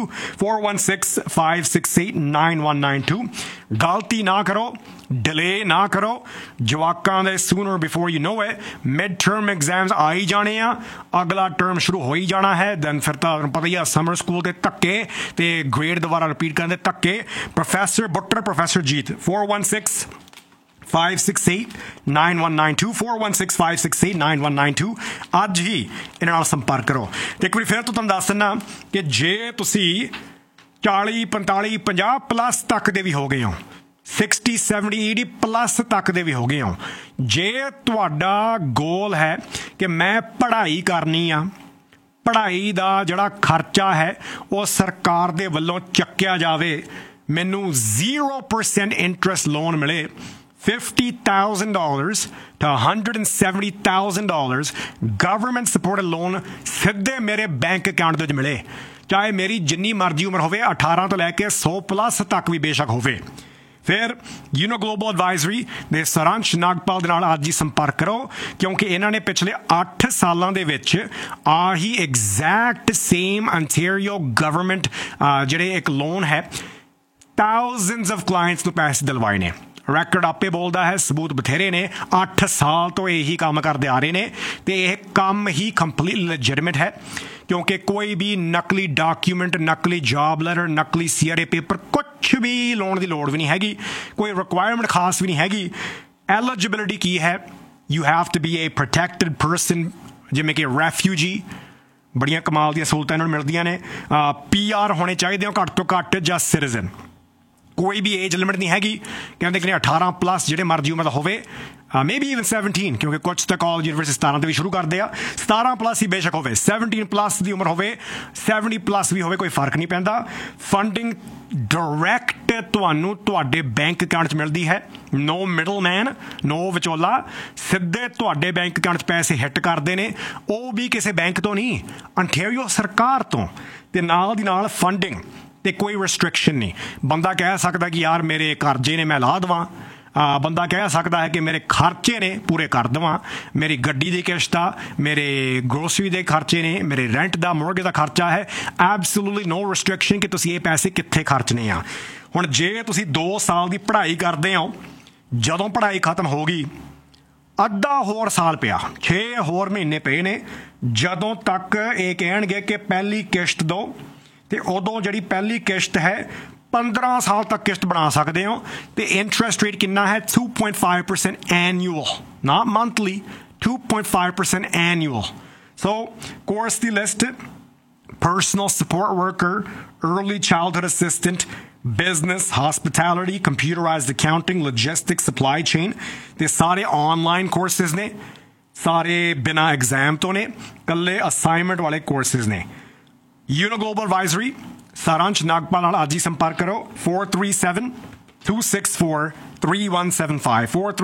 416-568-9192 ਗਲਤੀ ਨਾ ਕਰੋ ਡਿਲੇ ਨਾ ਕਰੋ ਜਵਾਕਾਂ ਦੇ ਸੂਨਰ before you know it mid term exams ਆ ਹੀ ਜਾਣੇ ਆ ਅਗਲਾ ਟਰਮ ਸ਼ੁਰੂ ਹੋ ਹੀ ਜਾਣਾ ਹੈ ਦੈਨ ਫਿਰ ਤਾਂ ਪਤਾ ਹੀ ਆ ਸਮਰ ਸਕੂਲ ਦੇ ਧੱਕੇ ਤੇ ਗ੍ਰੇਡ ਦੁਬਾਰਾ ਰਿਪੀਟ ਕਰਨ ਦੇ ਧੱਕੇ ਪ੍ਰੋਫੈਸਰ ਬੁੱਟਰ ਪ੍ਰੋਫੈਸਰ ਜੀਤ 416-568-9192 416-568-9192 ਅੱਜ ਹੀ ਇਹਨਾਂ ਨਾਲ ਸੰਪਰਕ ਕਰੋ ਤੇ ਇੱਕ ਵਾਰੀ ਫਿਰ ਤੋਂ ਤੁਹਾਨੂੰ ਦੱਸ ਦਿੰਦਾ ਕਿ ਜੇ ਤੁਸੀਂ 40 45 50 ਪਲੱਸ ਤੱਕ ਦੇ ਵੀ ਹੋ ਗਏ ਹੋ 60 70 80 ਪਲੱਸ ਤੱਕ ਦੇ ਵੀ ਹੋ ਗਏ ਹੋ ਜੇ ਤੁਹਾਡਾ ਗੋਲ ਹੈ ਕਿ ਮੈਂ ਪੜ੍ਹਾਈ ਕਰਨੀ ਆ ਪੜ੍ਹਾਈ ਦਾ ਜਿਹੜਾ ਖਰਚਾ ਹੈ ਉਹ ਸਰਕਾਰ ਦੇ ਵੱਲੋਂ ਚੱਕਿਆ ਜਾਵੇ ਮੈਨੂੰ 0% ਇੰਟਰਸਟ ਲੋਨ ਮਿਲੇ $50,000 to $170,000 ਗਵਰਨਮੈਂਟ ਸਪੋਰਟਡ ਲੋਨ ਸਿੱਧੇ ਮੇਰੇ ਬੈਂਕ ਅਕਾਊਂਟ ਦੇ ਵਿੱਚ ਮਿਲੇ ਚਾਹੇ ਮੇਰੀ ਜਿੰਨੀ ਮਰਜ਼ੀ ਉਮਰ ਹੋਵੇ 18 ਤੋਂ ਲੈ ਕੇ 100 ਪਲੱਸ ਤੱਕ ਵੀ ਬੇਸ਼ੱਕ ਹੋਵੇ ਫਿਰ ਯੂਨੋ ਗਲੋਬਲ ਐਡਵਾਈਜ਼ਰੀ ਦੇ ਸਾਰਾਂਸ਼ ਨਾਗਪਾਲ ਦੇ ਨਾਲ ਅੱਜ ਹੀ ਸੰਪਰਕ ਕਰੋ ਕਿਉਂਕਿ ਇਹਨਾਂ ਨੇ ਪਿਛਲੇ 8 ਸਾਲਾਂ ਦੇ ਵਿੱਚ ਆਹੀ ਐਗਜ਼ੈਕਟ ਸੇਮ ਅੰਟੈਰੀਓ ਗਵਰਨਮੈਂਟ ਜਿਹੜੇ ਇੱਕ ਲੋਨ ਹੈ thousands of clients ਨੂੰ ਪੈਸੇ ਦਿਲਵਾਏ ਨੇ ਰੈਕਡ ਆਪੇ ਬੋਲਦਾ ਹੈ ਸਬੂਤ ਬਥੇਰੇ ਨੇ 8 ਸਾਲ ਤੋਂ ਇਹੀ ਕੰਮ ਕਰਦੇ ਆ ਰਹੇ ਨੇ ਤੇ ਇਹ ਕੰਮ ਹੀ ਕੰਪਲੀਟਲੀ ਲੈਜਿਟਿਮੇਟ ਹੈ ਕਿਉਂਕਿ ਕੋਈ ਵੀ ਨਕਲੀ ਡਾਕੂਮੈਂਟ ਨਕਲੀ ਜੌਬ ਲੈਟਰ ਨਕਲੀ CRA ਪੇਪਰ ਕੁਛ ਵੀ ਲਾਉਣ ਦੀ ਲੋੜ ਵੀ ਨਹੀਂ ਹੈਗੀ ਕੋਈ ਰਿਕੁਆਇਰਮੈਂਟ ਖਾਸ ਵੀ ਨਹੀਂ ਹੈਗੀ ਐਲੀਜੀਬਿਲਿਟੀ ਕੀ ਹੈ you have to B A protected person ਜਿਵੇਂ ਕਿ ਰੈਫਿਊਜੀ ਬੜੀਆਂ ਕਮਾਲ ਦੀਆਂ ਸਹੂਲਤਾਂ ਇਹਨਾਂ ਨੂੰ ਮਿਲਦੀਆਂ ਨੇ PR ਹੋਣੇ ਚਾਹੀਦੇ ਹੋ ਘੱਟ ਤੋਂ ਘੱਟ ਜਾਂ ਸਿਟੀਜ਼ਨ ਕੋਈ ਵੀ ਏਜ ਲਿਮਿਟ ਨਹੀਂ ਹੈਗੀ ਕਹਿੰਦੇ ਕਿ 18 ਪਲੱਸ ਜਿਹੜੇ ਮਰਜ਼ੀ ਉਮਰ ਦਾ ਹੋਵੇ ਮੇਬੀ ਈਵਨ 17 ਕਿਉਂਕਿ ਕੁਝ ਤਾਂ ਕਾਲਜ ਯੂਨੀਵਰਸਿਟੀ 17 ਤੇ ਵੀ ਸ਼ੁਰੂ ਕਰਦੇ ਆ 17 ਪਲੱਸ ਹੀ ਬੇਸ਼ੱਕ ਹੋਵੇ 17 ਪਲੱਸ ਦੀ ਉਮਰ ਹੋਵੇ 70 ਪਲੱਸ ਵੀ ਹੋਵੇ ਕੋਈ ਫਰਕ ਨਹੀਂ ਪੈਂਦਾ ਫੰਡਿੰਗ ਡਾਇਰੈਕਟ ਤੁਹਾਨੂੰ ਤੁਹਾਡੇ ਬੈਂਕ ਅਕਾਊਂਟ 'ਚ ਮਿਲਦੀ ਹੈ ਨੋ ਮਿਡਲਮੈਨ ਨੋ ਵਿਚੋਲਾ ਸਿੱਧੇ ਤੁਹਾਡੇ ਬੈਂਕ ਅਕਾਊਂਟ 'ਚ ਪੈਸੇ ਹਿੱਟ ਕਰਦੇ ਨੇ ਉਹ ਵੀ ਕਿਸੇ ਬੈਂਕ ਤੋਂ ਨਹੀਂ ਅੰਟੈਰੀਓ ਸਰਕਾਰ ਤੋਂ ਤੇ ਨਾਲ ਦੀ ਨਾਲ ਫੰਡਿੰਗ ਤੇ ਕੋਈ ਰਿਸਟ੍ਰਿਕਸ਼ਨ ਨਹੀਂ ਬੰਦਾ ਕਹਿ ਸਕਦਾ ਕਿ ਯਾਰ ਮੇਰੇ ਕਰਜ਼ੇ ਨੇ ਮੈਂ ਲਾ ਦੇਵਾਂ ਬੰਦਾ ਕਹਿ ਸਕਦਾ ਹੈ ਕਿ ਮੇਰੇ ਖਰਚੇ ਨੇ ਪੂਰੇ ਕਰ ਦੇਵਾਂ ਮੇਰੀ ਗੱਡੀ ਦੀ ਕਿਸ਼ਤ ਆ ਮੇਰੇ ਗਰੋਸਰੀ ਦੇ ਖਰਚੇ ਨੇ ਮੇਰੇ ਰੈਂਟ ਦਾ ਮੋਰਗੇਜ ਦਾ ਖਰਚਾ ਹੈ ਐਬਸੋਲੂਟਲੀ ਨੋ ਰਿਸਟ੍ਰਿਕਸ਼ਨ ਕਿ ਤੁਸੀਂ ਇਹ ਪੈਸੇ ਕਿੱਥੇ ਖਰਚਣੇ ਆ ਹੁਣ ਜੇ ਤੁਸੀਂ 2 ਸਾਲ ਦੀ ਪੜ੍ਹਾਈ ਕਰਦੇ ਹੋ ਜਦੋਂ ਪੜ੍ਹਾਈ ਖਤਮ ਹੋ ਗਈ ਅੱਧਾ ਹੋਰ ਸਾਲ ਪਿਆ 6 ਹੋਰ ਮਹੀਨੇ ਪਏ ਨੇ ਜਦੋਂ ਤੱਕ ਇਹ ਕਹਿਣਗੇ ਕਿ ਪਹਿਲੀ ਕਿਸ਼ਤ ਦਿਓ ਤੇ ਉਦੋਂ ਜਿਹੜੀ ਪਹਿਲੀ ਕਿਸ਼ਤ ਹੈ 15 ਸਾਲ ਤੱਕ ਕਿਸ਼ਤ ਬਣਾ ਸਕਦੇ ਹੋ ਤੇ ਇੰਟਰਸਟ ਰੇਟ ਕਿੰਨਾ ਹੈ 2.5% annual not monthly 2.5% annual so course the list personal support worker early childhood assistant business hospitality computerized accounting logistics supply chain ਤੇ ਸਾਰੇ online courses ਨੇ ਸਾਰੇ ਬਿਨਾਂ ਐਗਜ਼ਾਮ ਤੋਂ ਨੇ ਕੱਲੇ ਅਸਾਈਨਮੈਂਟ ਵਾਲੇ courses ਨੇ Uno Global Advisory, Saransh Nagpal ਨਾਲ ਅੱਜ ਹੀ ਸੰਪਰਕ ਕਰੋ 437-264-3175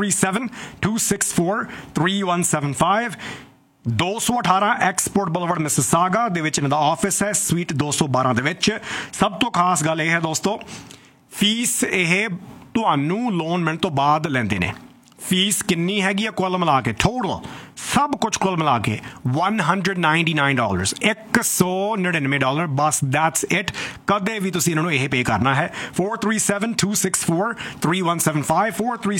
437-264-3175 218 ਐਕਸਪੋਰਟ ਬੁਲਵਰਡ ਮਿਸਿਸਾਗਾ ਦੇ ਵਿੱਚ ਇਹਨਾਂ ਦਾ ਆਫਿਸ ਹੈ ਸਵੀਟ 212 ਦੇ ਵਿੱਚ ਸਭ ਤੋਂ ਖਾਸ ਗੱਲ ਇਹ ਹੈ ਦੋਸਤੋ ਫੀਸ ਇਹ ਤੁਹਾਨੂੰ ਲੋਨ ਮਿਲਣ ਤੋਂ ਬਾਅਦ ਲੈਂਦੇ ਨੇ ਫੀਸ ਕਿੰਨੀ ਹੈਗੀ ਆ ਕੁੱਲ ਮਿਲਾ ਕੇ ਟੋਟਲ ਸਭ ਕੁਝ ਕੁੱਲ ਮਿਲਾ ਕੇ $199 $199 ਬਸ ਦੈਟਸ ਇਟ ਕਦੇ ਵੀ ਤੁਸੀਂ ਇਹਨਾਂ ਨੂੰ ਇਹ ਪੇ ਕਰਨਾ ਹੈ 437-264-3175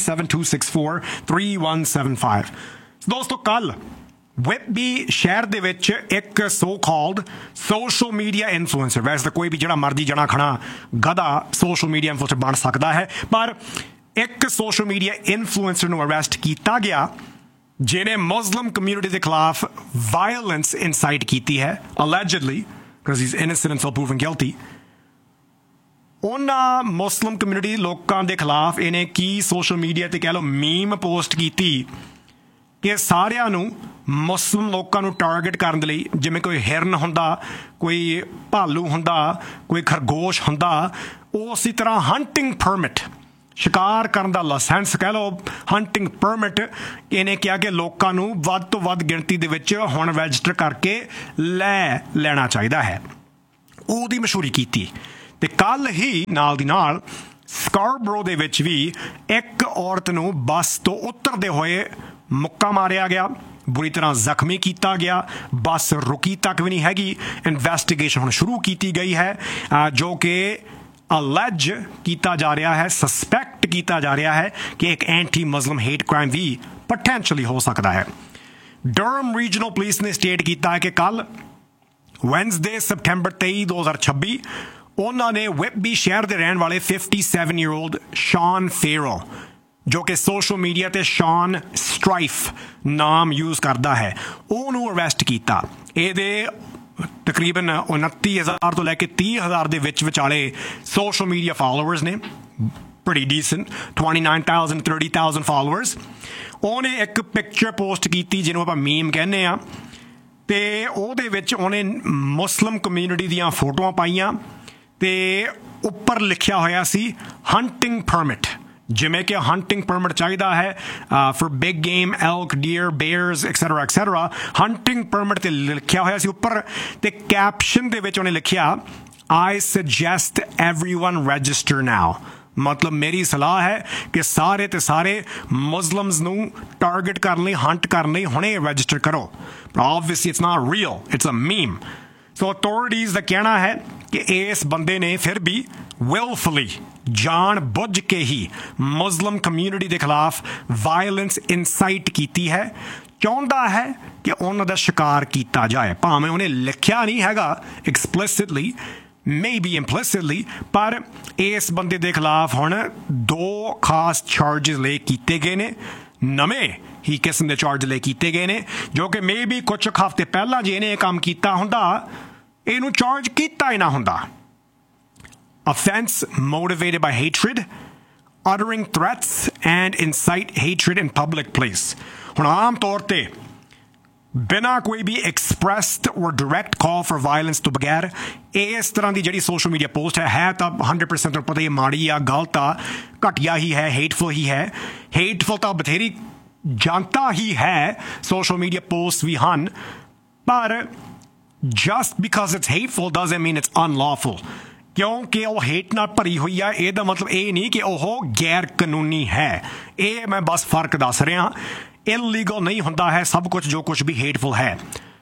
437-264-3175 ਦੋਸਤੋ ਕੱਲ ਵਿਟਬੀ ਸ਼ਹਿਰ ਦੇ ਵਿੱਚ ਇੱਕ so called social media influencer ਵੈਸੇ ਤਾਂ ਕੋਈ ਵੀ ਜਿਹੜਾ ਮਰਜ਼ੀ ਜਣਾ ਖਣਾ ਗਧਾ ਸੋਸ਼ਲ ਮੀਡੀਆ ਇਨਫਲੂਐਂਸਰ ਬਣ ਸਕਦਾ ਹੈ ਪਰ ਇੱਕ ਸੋਸ਼ਲ ਮੀਡੀਆ ਇਨਫਲੂਐਂਸਰ ਨੂੰ ਅਰੈਸਟ ਕੀਤਾ ਗਿਆ ਜਿਹਨੇ ਮੁਸਲਿਮ ਕਮਿਊਨਿਟੀ ਦੇ ਖਿਲਾਫ ਵਾਇਲੈਂਸ ਇਨਸਾਈਟ ਕੀਤੀ ਹੈ allegedly because he's innocent until proven guilty, ਉਹਨਾਂ ਮੁਸਲਿਮ ਕਮਿਊਨਿਟੀ ਲੋਕਾਂ ਦੇ ਖਿਲਾਫ ਇਹਨੇ ਕੀ ਸੋਸ਼ਲ ਮੀਡੀਆ ਤੇ ਕਹਿ ਲਓ ਮੀਮ ਪੋਸਟ ਕੀਤੀ ਕਿ ਸਾਰਿਆਂ ਨੂੰ ਮੁਸਲਿਮ ਲੋਕਾਂ ਨੂੰ ਟਾਰਗੇਟ ਕਰਨ ਦੇ ਲਈ, ਜਿਵੇਂ ਕੋਈ ਹਿਰਨ ਹੁੰਦਾ, ਕੋਈ ਭਾਲੂ ਹੁੰਦਾ, ਕੋਈ ਖਰਗੋਸ਼ ਹੁੰਦਾ, ਉਸੇ ਤਰ੍ਹਾਂ ਹੰਟਿੰਗ ਪਰਮਿਟ, ਸ਼ਿਕਾਰ ਕਰਨ ਦਾ ਲਾਇਸੈਂਸ ਕਹਿ ਲਓ, ਹੰਟਿੰਗ ਪਰਮਿਟ, ਇਹਨੇ ਕਿਹਾ ਕਿ ਲੋਕਾਂ ਨੂੰ ਵੱਧ ਤੋਂ ਵੱਧ ਗਿਣਤੀ ਦੇ ਵਿੱਚ ਹੁਣ ਰਜਿਸਟਰ ਕਰਕੇ ਲੈਣਾ ਚਾਹੀਦਾ ਹੈ। ਉਹਦੀ ਮਸ਼ਹੂਰੀ ਕੀਤੀ। ਤੇ ਕੱਲ ਹੀ ਨਾਲ ਦੀ ਨਾਲ ਸਕਾਰਬਰੋ ਦੇ ਵਿੱਚ ਵੀ ਇੱਕ ਔਰਤ ਨੂੰ ਬੱਸ ਤੋਂ ਉਤਰਦੇ ਹੋਏ ਮੁੱਕਾ ਮਾਰਿਆ ਗਿਆ, ਬੁਰੀ ਤਰ੍ਹਾਂ ਜ਼ਖਮੀ ਕੀਤਾ ਗਿਆ, ਬੱਸ ਰੁਕੀ ਤੱਕ ਵੀ ਨਹੀਂ ਹੈਗੀ। ਇਨਵੈਸਟੀਗੇਸ਼ਨ ਹੁਣ ਸ਼ੁਰੂ ਕੀਤੀ ਗਈ ਹੈ, ਜੋ ਕਿ ਅਲੈਜ ਕੀਤਾ ਜਾ ਰਿਹਾ ਹੈ, ਸਸਪੈਕਟ ਕੀਤਾ ਜਾ ਰਿਹਾ ਹੈ ਕਿ ਇੱਕ ਐਂਟੀ ਮੁਸਲਿਮ ਹੇਟ ਕ੍ਰਾਈਮ ਵੀ ਪੋਟੈਂਸ਼ੀਅਲੀ ਹੋ ਸਕਦਾ ਹੈ। ਡਰਹਮ ਰੀਜਨਲ ਪੁਲਿਸ ਨੇ ਸਟੇਟ ਕੀਤਾ ਹੈ ਕਿ ਕੱਲ ਵੈਨਸਡੇ ਸਪਟੈਂਬਰ 23, 2026 ਉਹਨਾਂ ਨੇ ਵਿਟਬੀ ਸ਼ਹਿਰ ਦੇ ਰਹਿਣ ਵਾਲੇ 57-year-old ਸ਼ਾਨ ਫੇਰੋ, ਜੋ ਕਿ ਸੋਸ਼ਲ ਮੀਡੀਆ ਤੇ ਸ਼ਾਨ ਸਟ੍ਰਾਈਫ ਨਾਮ ਯੂਜ਼ ਕਰਦਾ ਹੈ, ਉਹਨੂੰ ਅਰੈਸਟ ਕੀਤਾ। ਇਹਦੇ ਤਕਰੀਬਨ 29,000 ਤੋਂ ਲੈ ਕੇ 30,000 ਦੇ ਵਿਚਾਲੇ ਸੋਸ਼ਲ ਮੀਡੀਆ ਫਾਲੋਅਰਸ ਨੇ, pretty decent, 29,000 30,000 ਫਾਲੋਅਰਸ। ਉਹਨੇ ਇੱਕ ਪਿਕਚਰ ਪੋਸਟ ਕੀਤੀ ਜਿਹਨੂੰ ਆਪਾਂ ਮੀਮ ਕਹਿੰਦੇ ਆ, ਤੇ ਉਹਦੇ ਵਿੱਚ ਉਹਨੇ ਮੁਸਲਿਮ ਕਮਿਊਨਿਟੀ ਦੀਆਂ ਫੋਟੋਆਂ ਪਾਈਆਂ ਤੇ ਉੱਪਰ ਲਿਖਿਆ ਹੋਇਆ ਸੀ ਹੰਟਿੰਗ ਪਰਮਿਟ, ਜਿਵੇਂ ਕਿ ਹੰਟਿੰਗ ਪਰਮਿਟ ਚਾਹੀਦਾ ਹੈ for big game, ਐਲਕ, dear, ਬੇਅਰਸ etcetera etcetera. Hunting permit ਤੇ ਲਿਖਿਆ ਹੋਇਆ ਸੀ ਉੱਪਰ, ਤੇ ਕੈਪਸ਼ਨ ਦੇ ਵਿੱਚ ਉਹਨੇ ਲਿਖਿਆ I suggest everyone register now, ਮਤਲਬ ਮੇਰੀ ਸਲਾਹ ਹੈ ਕਿ ਸਾਰੇ ਤੇ ਸਾਰੇ ਮੁਸਲਿਮਸ ਨੂੰ ਟਾਰਗੇਟ ਕਰਨ ਲਈ, ਹੰਟ ਕਰਨ ਲਈ ਹੁਣੇ ਰਜਿਸਟਰ ਕਰੋ। But obviously it's not real, it's a meme. So authorities ਦਾ ਕਹਿਣਾ ਹੈ ਕਿ ਇਸ ਬੰਦੇ ਨੇ ਫਿਰ ਵੀ willfully, ਜਾਣ ਬੁੱਝ ਕੇ ਹੀ ਮੁਸਲਿਮ ਕਮਿਊਨਿਟੀ ਦੇ ਖਿਲਾਫ ਵਾਇਲੈਂਸ ਇਨਸਾਈਟ ਕੀਤੀ ਹੈ, ਚਾਹੁੰਦਾ ਹੈ ਕਿ ਉਹਨਾਂ ਦਾ ਸ਼ਿਕਾਰ ਕੀਤਾ ਜਾਏ। ਭਾਵੇਂ ਉਹਨੇ ਲਿਖਿਆ ਨਹੀਂ ਹੈਗਾ explicitly, maybe implicitly, ਪਰ ਇਸ ਬੰਦੇ ਦੇ ਖਿਲਾਫ ਹੁਣ 2 ਖਾਸ ਚਾਰਜਸ ਲੈ ਕੀਤੇ ਗਏ ਨੇ, ਨਵੇਂ ਹੀ ਕਿਸਮ ਦੇ ਚਾਰਜ ਲੈ ਕੀਤੇ ਗਏ ਨੇ, ਜੋ ਕਿ ਮੇਬੀ ਕੁਝ ਹਫ਼ਤੇ ਪਹਿਲਾਂ ਜੇ ਇਹਨੇ ਇਹ ਕੰਮ ਕੀਤਾ ਹੁੰਦਾ ਇਹਨੂੰ ਚਾਰਜ ਕੀਤਾ ਹੀ ਨਾ ਹੁੰਦਾ। Offense motivated by hatred, uttering threats and incite hatred in public place। ਹੁਣ ਆਮ ਤੌਰ ਤੇ ਬਿਨਾਂ ਕੋਈ ਵੀ expressed or direct call for violence ਤੋਂ ਬਗੈਰ ਇਸ ਤਰ੍ਹਾਂ ਦੀ ਜਿਹੜੀ ਸੋਸ਼ਲ ਮੀਡੀਆ ਪੋਸਟ ਹੈ ਤਾਂ 100% ਤੋਂ ਪਤਾ ਹੀ ਮਾੜੀ ਆ, ਗਲਤ ਆ, ਘਟੀਆ ਹੀ ਹੈ, ਹੇਟਫੁਲ ਹੀ ਹੈ। ਹੇਟਫੁਲ ਤਾਂ ਬਥੇਰੀ ਜਨਤਾ ਹੀ ਹੈ, ਸੋਸ਼ਲ ਮੀਡੀਆ ਪੋਸਟ ਵੀ ਹਨ, ਪਰ just because it's hateful doesn't mean it's unlawful। ਕਿਉਂਕਿ ਉਹ ਹੇਟ ਨਾਲ ਭਰੀ ਹੋਈ ਆ, ਇਹਦਾ ਮਤਲਬ ਇਹ ਨਹੀਂ ਕਿ ਉਹ ਗੈਰ ਕਾਨੂੰਨੀ ਹੈ। ਇਹ ਮੈਂ ਬਸ ਫਰਕ ਦੱਸ ਰਿਹਾ। ਇਲੀਗਲ ਨਹੀਂ ਹੁੰਦਾ ਹੈ ਸਭ ਕੁਝ ਜੋ ਕੁਝ ਵੀ ਹੇਟਫੁਲ ਹੈ।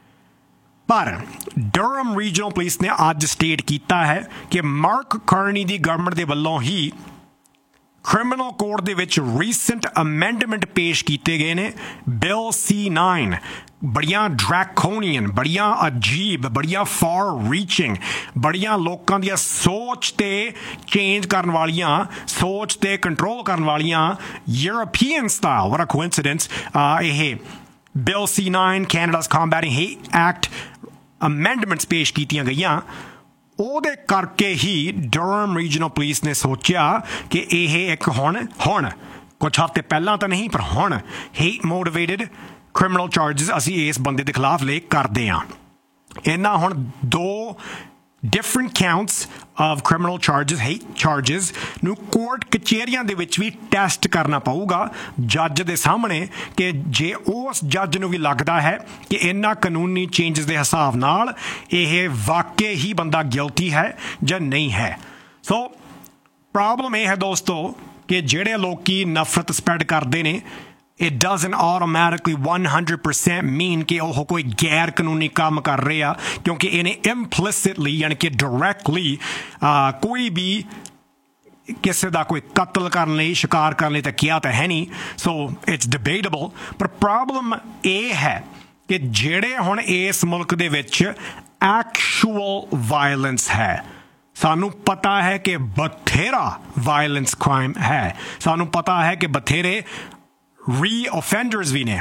ਪਰ ਡਰਹਮ ਰੀਜਨਲ ਪੁਲਿਸ ਨੇ ਅੱਜ ਸਟੇਟ ਕੀਤਾ ਹੈ ਕਿ ਮਾਰਕ ਕਾਰਨੀ ਦੀ ਗਵਰਨਮੈਂਟ ਦੇ ਵੱਲੋਂ ਹੀ ਕ੍ਰਿਮੀਨਲ ਕੋਡ ਦੇ ਵਿੱਚ ਰੀਸੈਂਟ ਅਮੈਂਡਮੈਂਟ ਪੇਸ਼ ਕੀਤੇ ਗਏ ਨੇ, ਬਿੱਲ C9, ਬੜੀਆਂ ਡਰੈਕੋਨੀਅਨ, ਬੜੀਆਂ ਅਜੀਬ, ਬੜੀਆਂ ਫਾਰ ਰੀਚਿੰਗ, ਬੜੀਆਂ ਲੋਕਾਂ ਦੀਆਂ ਸੋਚ ਤੇ ਚੇਂਜ ਕਰਨ ਵਾਲੀਆਂ, ਸੋਚ ਤੇ ਕੰਟਰੋਲ ਕਰਨ ਵਾਲੀਆਂ, European style, what a coincidence, ਇਹ bill C9 ਕੈਨੇਡਾ's Combating Hate Act amendments ਪੇਸ਼ ਕੀਤੀਆਂ ਗਈਆਂ। ਉਹਦੇ ਕਰਕੇ ਹੀ ਡਰਹਮ ਰੀਜਨਲ ਪੁਲਿਸ ਨੇ ਸੋਚਿਆ ਕਿ ਇਹ ਇੱਕ ਹੁਣ ਕੁਝ ਹਫ਼ਤੇ ਪਹਿਲਾਂ ਤਾਂ ਨਹੀਂ, ਪਰ ਹੁਣ ਹੇਟ ਮੋਟੀਵੇਟਡ ਕ੍ਰਿਮੀਨਲ ਚਾਰਜਸ ਅਸੀਂ ਇਸ ਬੰਦੇ ਦੇ ਖਿਲਾਫ ਲੈ ਕਰਦੇ ਹਾਂ। ਇਹਨਾਂ ਹੁਣ 2 different counts of criminal charges, hate charges ਨੂੰ ਕੋਰਟ ਕਚਹਿਰੀਆਂ ਦੇ ਵਿੱਚ ਵੀ ਟੈਸਟ ਕਰਨਾ ਪਊਗਾ ਜੱਜ ਦੇ ਸਾਹਮਣੇ, ਕਿ ਜੇ ਉਸ ਜੱਜ ਨੂੰ ਵੀ ਲੱਗਦਾ ਹੈ ਕਿ ਇਹਨਾਂ ਕਾਨੂੰਨੀ ਚੇਂਜਸ ਦੇ ਹਿਸਾਬ ਨਾਲ ਇਹ ਵਾਕਈ ਹੀ ਬੰਦਾ ਗਿਲਟੀ ਹੈ ਜਾਂ ਨਹੀਂ ਹੈ। ਸੋ ਪ੍ਰੋਬਲਮ ਇਹ ਹੈ ਦੋਸਤੋ ਕਿ ਜਿਹੜੇ ਲੋਕੀ ਨਫ਼ਰਤ ਸਪਰੈਡ ਕਰਦੇ ਨੇ, it doesn't automatically 100% mean ਕਿ ਉਹ ਕੋਈ ਗੈਰ ਕਾਨੂੰਨੀ ਕੰਮ ਕਰ ਰਹੇ ਆ, ਕਿਉਂਕਿ ਇਹਨੇ implicitly ਯਾਨੀ ਕਿ directly ਕੋਈ ਵੀ ਕਿਸੇ ਦਾ ਕੋਈ ਕਤਲ ਕਰਨ ਲਈ, ਸ਼ਿਕਾਰ ਕਰਨ ਲਈ ਤਾਂ ਕਿਹਾ ਤਾਂ ਹੈ ਨਹੀਂ। So it's ਡਿਬੇਟੇਬਲ। ਪਰ ਪ੍ਰੋਬਲਮ ਇਹ ਹੈ ਕਿ ਜਿਹੜੇ ਹੁਣ ਇਸ ਮੁਲਕ ਦੇ ਵਿੱਚ ਐਕਚੁਅਲ ਵਾਇਲੈਂਸ ਹੈ, ਸਾਨੂੰ ਪਤਾ ਹੈ ਕਿ ਬਥੇਰਾ ਵਾਇਲੈਂਸ ਕ੍ਰਾਈਮ ਹੈ, ਸਾਨੂੰ ਪਤਾ ਹੈ ਕਿ ਬਥੇਰੇ ਰੀ-offenders ਵੀ ਨੇ,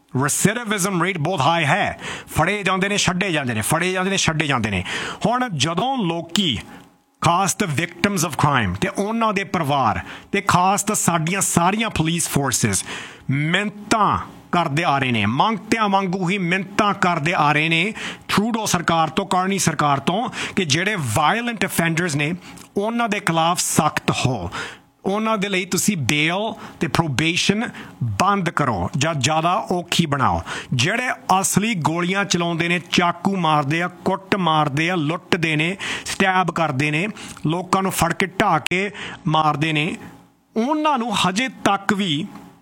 ਰੈਸਿਡਿਵਿਜ਼ਮ ਰੇਟ ਬਹੁਤ ਹਾਈ ਹੈ। ਫੜੇ ਜਾਂਦੇ ਨੇ, ਛੱਡੇ ਜਾਂਦੇ ਨੇ, ਫੜੇ ਜਾਂਦੇ ਨੇ, ਛੱਡੇ ਜਾਂਦੇ ਨੇ। ਹੁਣ ਜਦੋਂ ਲੋਕੀ ਖਾਸ ਤਾਂ ਵਿਕਟਮਸ ਆਫ ਕ੍ਰਾਈਮ ਤੇ ਉਹਨਾਂ ਦੇ ਪਰਿਵਾਰ ਤੇ ਖਾਸ ਤਾਂ ਸਾਡੀਆਂ ਸਾਰੀਆਂ ਪੁਲਿਸ ਫੋਰਸਿਸ ਮਿੰਨਤਾਂ ਕਰਦੇ ਆ ਰਹੇ ਨੇ, ਮੰਗਤਿਆਂ ਵਾਂਗੂ ਹੀ ਮਿੰਨਤਾਂ ਕਰਦੇ ਆ ਰਹੇ ਨੇ ਟਰੂਡੋ ਸਰਕਾਰ ਤੋਂ, ਕਾਰਨੀ ਸਰਕਾਰ ਤੋਂ, ਕਿ ਜਿਹੜੇ ਵਾਇਲੈਂਟ ਅਫੈਂਡਰਸ ਨੇ ਉਹਨਾਂ ਦੇ ਖਿਲਾਫ ਸਖਤ ਹੋ। ਉਹਨਾਂ ਦੇ ਲਈ ਤੁਸੀਂ ਬੇਲ ਤੇ ਪ੍ਰੋਬੇਸ਼ਨ ਬੰਦ ਕਰੋ ਜਾਂ ਜ਼ਿਆਦਾ ਔਖੀ ਬਣਾਓ। ਜਿਹੜੇ ਅਸਲੀ ਗੋਲੀਆਂ ਚਲਾਉਂਦੇ ਨੇ, ਚਾਕੂ ਮਾਰਦੇ ਆ, ਕੁੱਟ ਮਾਰਦੇ ਆ, ਲੁੱਟਦੇ ਨੇ, ਸਟੈਬ ਕਰਦੇ ਨੇ, ਲੋਕਾਂ ਨੂੰ ਫੜ ਕੇ ਢਾਹ ਕੇ ਮਾਰਦੇ ਨੇ, ਉਹਨਾਂ ਨੂੰ ਹਜੇ ਤੱਕ ਵੀ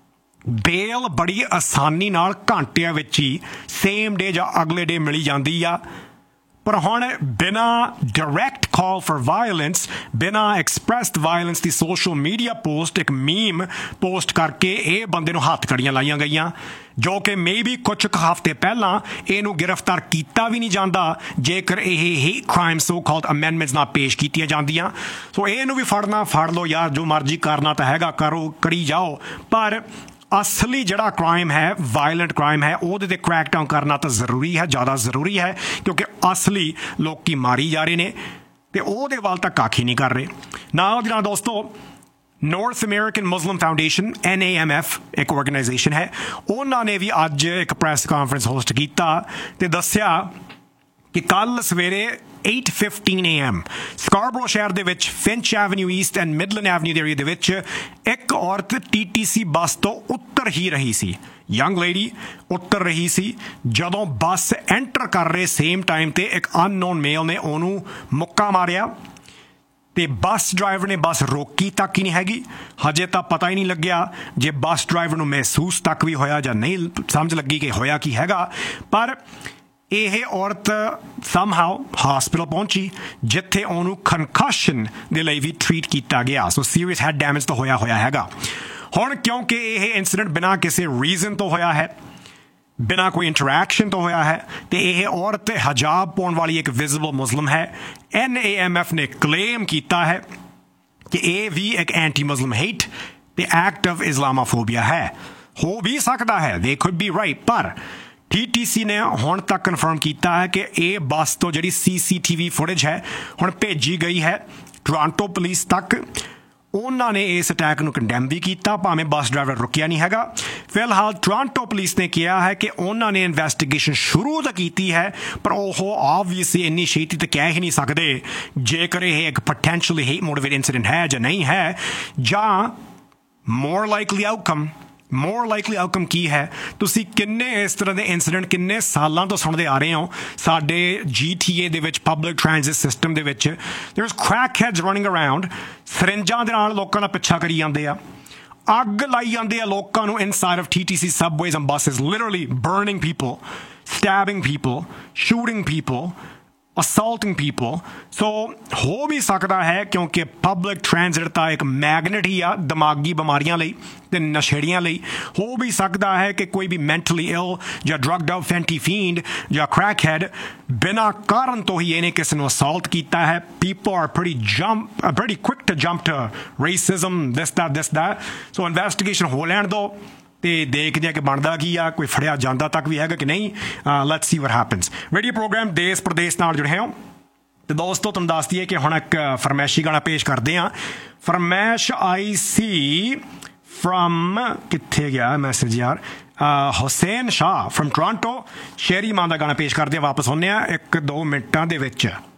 ਬੇਲ ਬੜੀ ਆਸਾਨੀ ਨਾਲ ਘੰਟਿਆਂ ਵਿੱਚ ਹੀ ਸੇਮ ਡੇ ਜਾਂ ਅਗਲੇ ਡੇ ਮਿਲੀ ਜਾਂਦੀ ਆ। ਪਰ ਹੁਣ ਬਿਨਾਂ ਡਾਇਰੈਕਟ ਕਾਲ ਫॉर ਵਾਇਲੈਂਸ, ਬਿਨਾਂ ਐਕਸਪ੍ਰੈਸਡ ਵਾਇਲੈਂਸ ਦੀ ਸੋਸ਼ਲ ਮੀਡੀਆ ਪੋਸਟ, ਇੱਕ ਮੀਮ ਪੋਸਟ ਕਰਕੇ ਇਹ ਬੰਦੇ ਨੂੰ ਹੱਥ ਕੜੀਆਂ ਲਾਈਆਂ ਗਈਆਂ, ਜੋ ਕਿ ਮੇਬੀ ਕੁਝ ਕੁ ਹਫ਼ਤੇ ਪਹਿਲਾਂ ਇਹਨੂੰ ਗ੍ਰਿਫਤਾਰ ਕੀਤਾ ਵੀ ਨਹੀਂ ਜਾਂਦਾ ਜੇਕਰ ਇਹ hate crime so called amendments ਨਾ ਪੇਸ਼ ਕੀਤੀਆਂ ਜਾਂਦੀਆਂ। ਸੋ ਇਹਨੂੰ ਵੀ ਫੜਨਾ ਫੜ ਲਓ ਯਾਰ, ਜੋ ਮਰਜ਼ੀ ਕਰਨਾ ਤਾਂ ਹੈਗਾ ਕਰੋ, ਕਰੀ ਜਾਓ। ਪਰ ਅਸਲੀ ਜਿਹੜਾ ਕ੍ਰਾਈਮ ਹੈ, ਵਾਇਲੈਂਟ ਕ੍ਰਾਈਮ ਹੈ, ਉਹਦੇ ਤੇ ਕ੍ਰੈਕ ਡਾਊਨ ਕਰਨਾ ਤਾਂ ਜ਼ਰੂਰੀ ਹੈ, ਜ਼ਿਆਦਾ ਜ਼ਰੂਰੀ ਹੈ, ਕਿਉਂਕਿ ਅਸਲੀ ਲੋਕੀ ਮਾਰੀ ਜਾ ਰਹੇ ਨੇ ਤੇ ਉਹਦੇ ਵੱਲ ਤਾਂ ਕੱਖ ਹੀ ਨਹੀਂ ਕਰ ਰਹੇ। ਨਾਲ ਦੀ ਨਾਲ ਦੋਸਤੋ, ਨਾਰਥ ਅਮਰੀਕਨ ਮੁਸਲਿਮ ਫਾਊਂਡੇਸ਼ਨ NAMF ਇੱਕ ਆਰਗੇਨਾਈਜੇਸ਼ਨ ਹੈ, ਉਹਨਾਂ ਨੇ ਵੀ ਅੱਜ ਇੱਕ ਪ੍ਰੈਸ ਕਾਨਫਰੰਸ ਹੋਸਟ ਕੀਤਾ ਤੇ ਦੱਸਿਆ ਕਿ ਕੱਲ ਸਵੇਰੇ 8:15 AM ਸਕਾਰਬਰੋ ਸ਼ਹਿਰ ਦੇ ਵਿੱਚ finch avenue East and Midland avenue ਦੇ ਏਰੀਆ ਦੇ ਵਿੱਚ ਇੱਕ ਔਰਤ TTC ਬੱਸ ਤੋਂ ਉੱਤਰ ਹੀ ਰਹੀ ਸੀ, ਯੰਗ ਲੇਡੀ ਉੱਤਰ ਰਹੀ ਸੀ। ਜਦੋਂ ਬੱਸ ਐਂਟਰ ਕਰ ਰਹੇ ਸੇਮ ਟਾਈਮ ਤੇ ਇੱਕ ਅਨਨੋਨ ਮੇਲ ਨੇ ਉਹਨੂੰ ਮੁੱਕਾ ਮਾਰਿਆ ਤੇ ਬੱਸ ਡਰਾਈਵਰ ਨੇ ਬੱਸ ਰੋਕੀ ਤੱਕ ਹੀ ਨਹੀਂ ਹੈਗੀ। ਹਜੇ ਤਾਂ ਪਤਾ ਹੀ ਨਹੀਂ ਲੱਗਿਆ ਜੇ ਬੱਸ ਡਰਾਈਵਰ ਨੂੰ ਮਹਿਸੂਸ ਤੱਕ ਵੀ ਹੋਇਆ ਜਾਂ ਨਹੀਂ ਸਮਝ ਲੱਗੀ ਕਿ ਹੋਇਆ ਕੀ ਹੈਗਾ। ਪਰ ਇਹ ਔਰਤ ਸਮਹਾਉ ਹਸਪੀਟਲ ਪਹੁੰਚੀ, ਜਿੱਥੇ ਉਹਨੂੰ ਕਨਕਸ਼ਨ ਦੇ ਲਈ ਵੀ ਟ੍ਰੀਟ ਕੀਤਾ ਗਿਆ। ਸੋ ਸੀਰੀਅਸ ਹੈਡ ਡੈਮੇਜ ਤਾਂ ਹੋਇਆ ਹੈਗਾ। ਹੁਣ ਕਿਉਂਕਿ ਇਹ ਇਨਸੀਡੈਂਟ ਬਿਨਾਂ ਕਿਸੇ ਰੀਜ਼ਨ ਤੋਂ ਹੋਇਆ ਹੈ, ਬਿਨਾਂ ਕੋਈ ਇੰਟਰੈਕਸ਼ਨ ਤੋਂ ਹੋਇਆ ਹੈ, ਤੇ ਇਹ ਔਰਤ ਹਜਾਬ ਪਾਉਣ ਵਾਲੀ ਇੱਕ ਵਿਜ਼ੀਬਲ ਮੁਸਲਿਮ ਹੈ, NAMF ਨੇ ਕਲੇਮ ਕੀਤਾ ਹੈ ਕਿ ਇਹ ਵੀ ਇੱਕ ਐਂਟੀ ਮੁਸਲਿਮ ਹੇਟ ਤੇ ਐਕਟ ਆਫ ਇਸਲਾਮੋਫੋਬੀਆ ਹੈ। ਹੋ ਵੀ ਸਕਦਾ ਹੈ, ਦੇ ਕੁਡ ਬੀ ਰਾਈਟ, ਪਰ TTC ਨੇ ਹੁਣ ਤੱਕ ਕਨਫਰਮ ਕੀਤਾ ਹੈ ਕਿ ਇਹ ਬੱਸ ਤੋਂ ਜਿਹੜੀ CCTV ਫੁਟੇਜ ਹੈ ਹੁਣ ਭੇਜੀ ਗਈ ਹੈ ਟੋਰਾਂਟੋ ਪੁਲਿਸ ਤੱਕ। ਉਹਨਾਂ ਨੇ ਇਸ ਅਟੈਕ ਨੂੰ ਕੰਡੈਮ ਵੀ ਕੀਤਾ, ਭਾਵੇਂ ਬੱਸ ਡਰਾਈਵਰ ਰੁਕਿਆ ਨਹੀਂ ਹੈਗਾ। ਫਿਲਹਾਲ ਟੋਰਾਂਟੋ ਪੁਲਿਸ ਨੇ ਕਿਹਾ ਹੈ ਕਿ ਉਹਨਾਂ ਨੇ ਇਨਵੈਸਟੀਗੇਸ਼ਨ ਸ਼ੁਰੂ ਤਾਂ ਕੀਤੀ ਹੈ, ਪਰ ਉਹ ਆਬਵੀਅਸਲੀ ਇੰਨੀ ਛੇਤੀ ਤਾਂ ਕਹਿ ਹੀ ਨਹੀਂ ਸਕਦੇ ਜੇਕਰ ਇਹ ਇੱਕ ਪੋਟੈਂਸ਼ੀਅਲੀ ਹੇਟ ਮੋਟੀਵੇਟਡ ਇਨਸੀਡੈਂਟ ਹੈ ਜਾਂ ਨਹੀਂ ਹੈ, ਜਾਂ ਮੋਰ ਲਾਈਕਲੀ ਆਊਟਕਮ ਕੀ ਹੈ। ਤੁਸੀਂ ਕਿੰਨੇ ਇਸ ਤਰ੍ਹਾਂ ਦੇ ਇਨਸੀਡੈਂਟ ਕਿੰਨੇ ਸਾਲਾਂ ਤੋਂ ਸੁਣਦੇ ਆ ਰਹੇ ਹੋ ਸਾਡੇ GTA ਦੇ ਵਿੱਚ, ਪਬਲਿਕ ਟ੍ਰਾਂਜ਼ਿਟ ਸਿਸਟਮ ਦੇ ਵਿੱਚ। ਦੇਅਰ ਇਜ਼ ਕ੍ਰੈਕਹੈਡਸ ਰਨਿੰਗ ਅਰਾਊਂਡ, ਸਰਿੰਜਾਂ ਦੇ ਨਾਲ ਲੋਕਾਂ ਦਾ ਪਿੱਛਾ ਕਰੀ ਜਾਂਦੇ ਆ, ਅੱਗ ਲਾਈ ਜਾਂਦੇ ਆ ਲੋਕਾਂ ਨੂੰ inside of TTC subways and buses, literally burning people, stabbing people, shooting people, assaulting people। ਸੋ ਹੋ ਵੀ ਸਕਦਾ ਹੈ ਕਿਉਂਕਿ ਪਬਲਿਕ ਟ੍ਰਾਂਜ਼ਿਟ ਤਾਂ ਇੱਕ ਮੈਗਨੇਟ ਹੀ ਆ ਦਿਮਾਗੀ ਬਿਮਾਰੀਆਂ ਲਈ ਤੇ ਨਸ਼ੇੜੀਆਂ ਲਈ। ਹੋ ਵੀ ਸਕਦਾ ਹੈ ਕਿ ਕੋਈ ਵੀ ਮੈਂਟਲੀ ਇਲ ਜਾਂ ਡਰੱਗਡ ਆਊਟ ਫੈਂਟੀ ਫੀਂਡ ਜਾਂ ਕ੍ਰੈਕਹੈਡ ਬਿਨਾਂ ਕਾਰਨ ਤੋਂ ਹੀ ਇਹਨੇ ਕਿਸੇ ਨੂੰ ਅਸਾਲਟ ਕੀਤਾ ਹੈ। People are pretty quick to jump to racism, this that। So investigation ਹੋ ਲੈਣ ਦਿਓ ਤੇ ਦੇਖਦੇ ਆ ਕਿ ਬਣਦਾ ਕੀ ਆ, ਕੋਈ ਫੜਿਆ ਜਾਂਦਾ ਤੱਕ ਵੀ ਹੈਗਾ ਕਿ ਨਹੀਂ। Let's see what happens. Radio programme ਦੇਸ਼ ਪ੍ਰਦੇਸ਼ ਨਾਲ ਜੁੜੇ ਹੋ ਤੇ ਦੋਸਤੋ, ਤੁਹਾਨੂੰ ਦੱਸ ਦਈਏ ਕਿ ਹੁਣ ਇੱਕ ਫਰਮੈਸ਼ੀ ਗਾਣਾ ਪੇਸ਼ ਕਰਦੇ ਹਾਂ। ਫਰਮੈਸ਼ ਆਈ ਸੀ ਫਰਮ, ਕਿੱਥੇ ਗਿਆ ਮੈਸੇਜ ਯਾਰ, ਹੁਸੈਨ ਸ਼ਾਹ ਫਰਮ ਟੋਰਾਂਟੋ। ਸ਼ੇਰੀ ਮਾਂ ਦਾ ਗਾਣਾ ਪੇਸ਼ ਕਰਦੇ ਹਾਂ, ਵਾਪਸ ਹੁੰਦੇ ਹਾਂ 1-2 ਮਿੰਟਾਂ ਦੇ ਵਿੱਚ।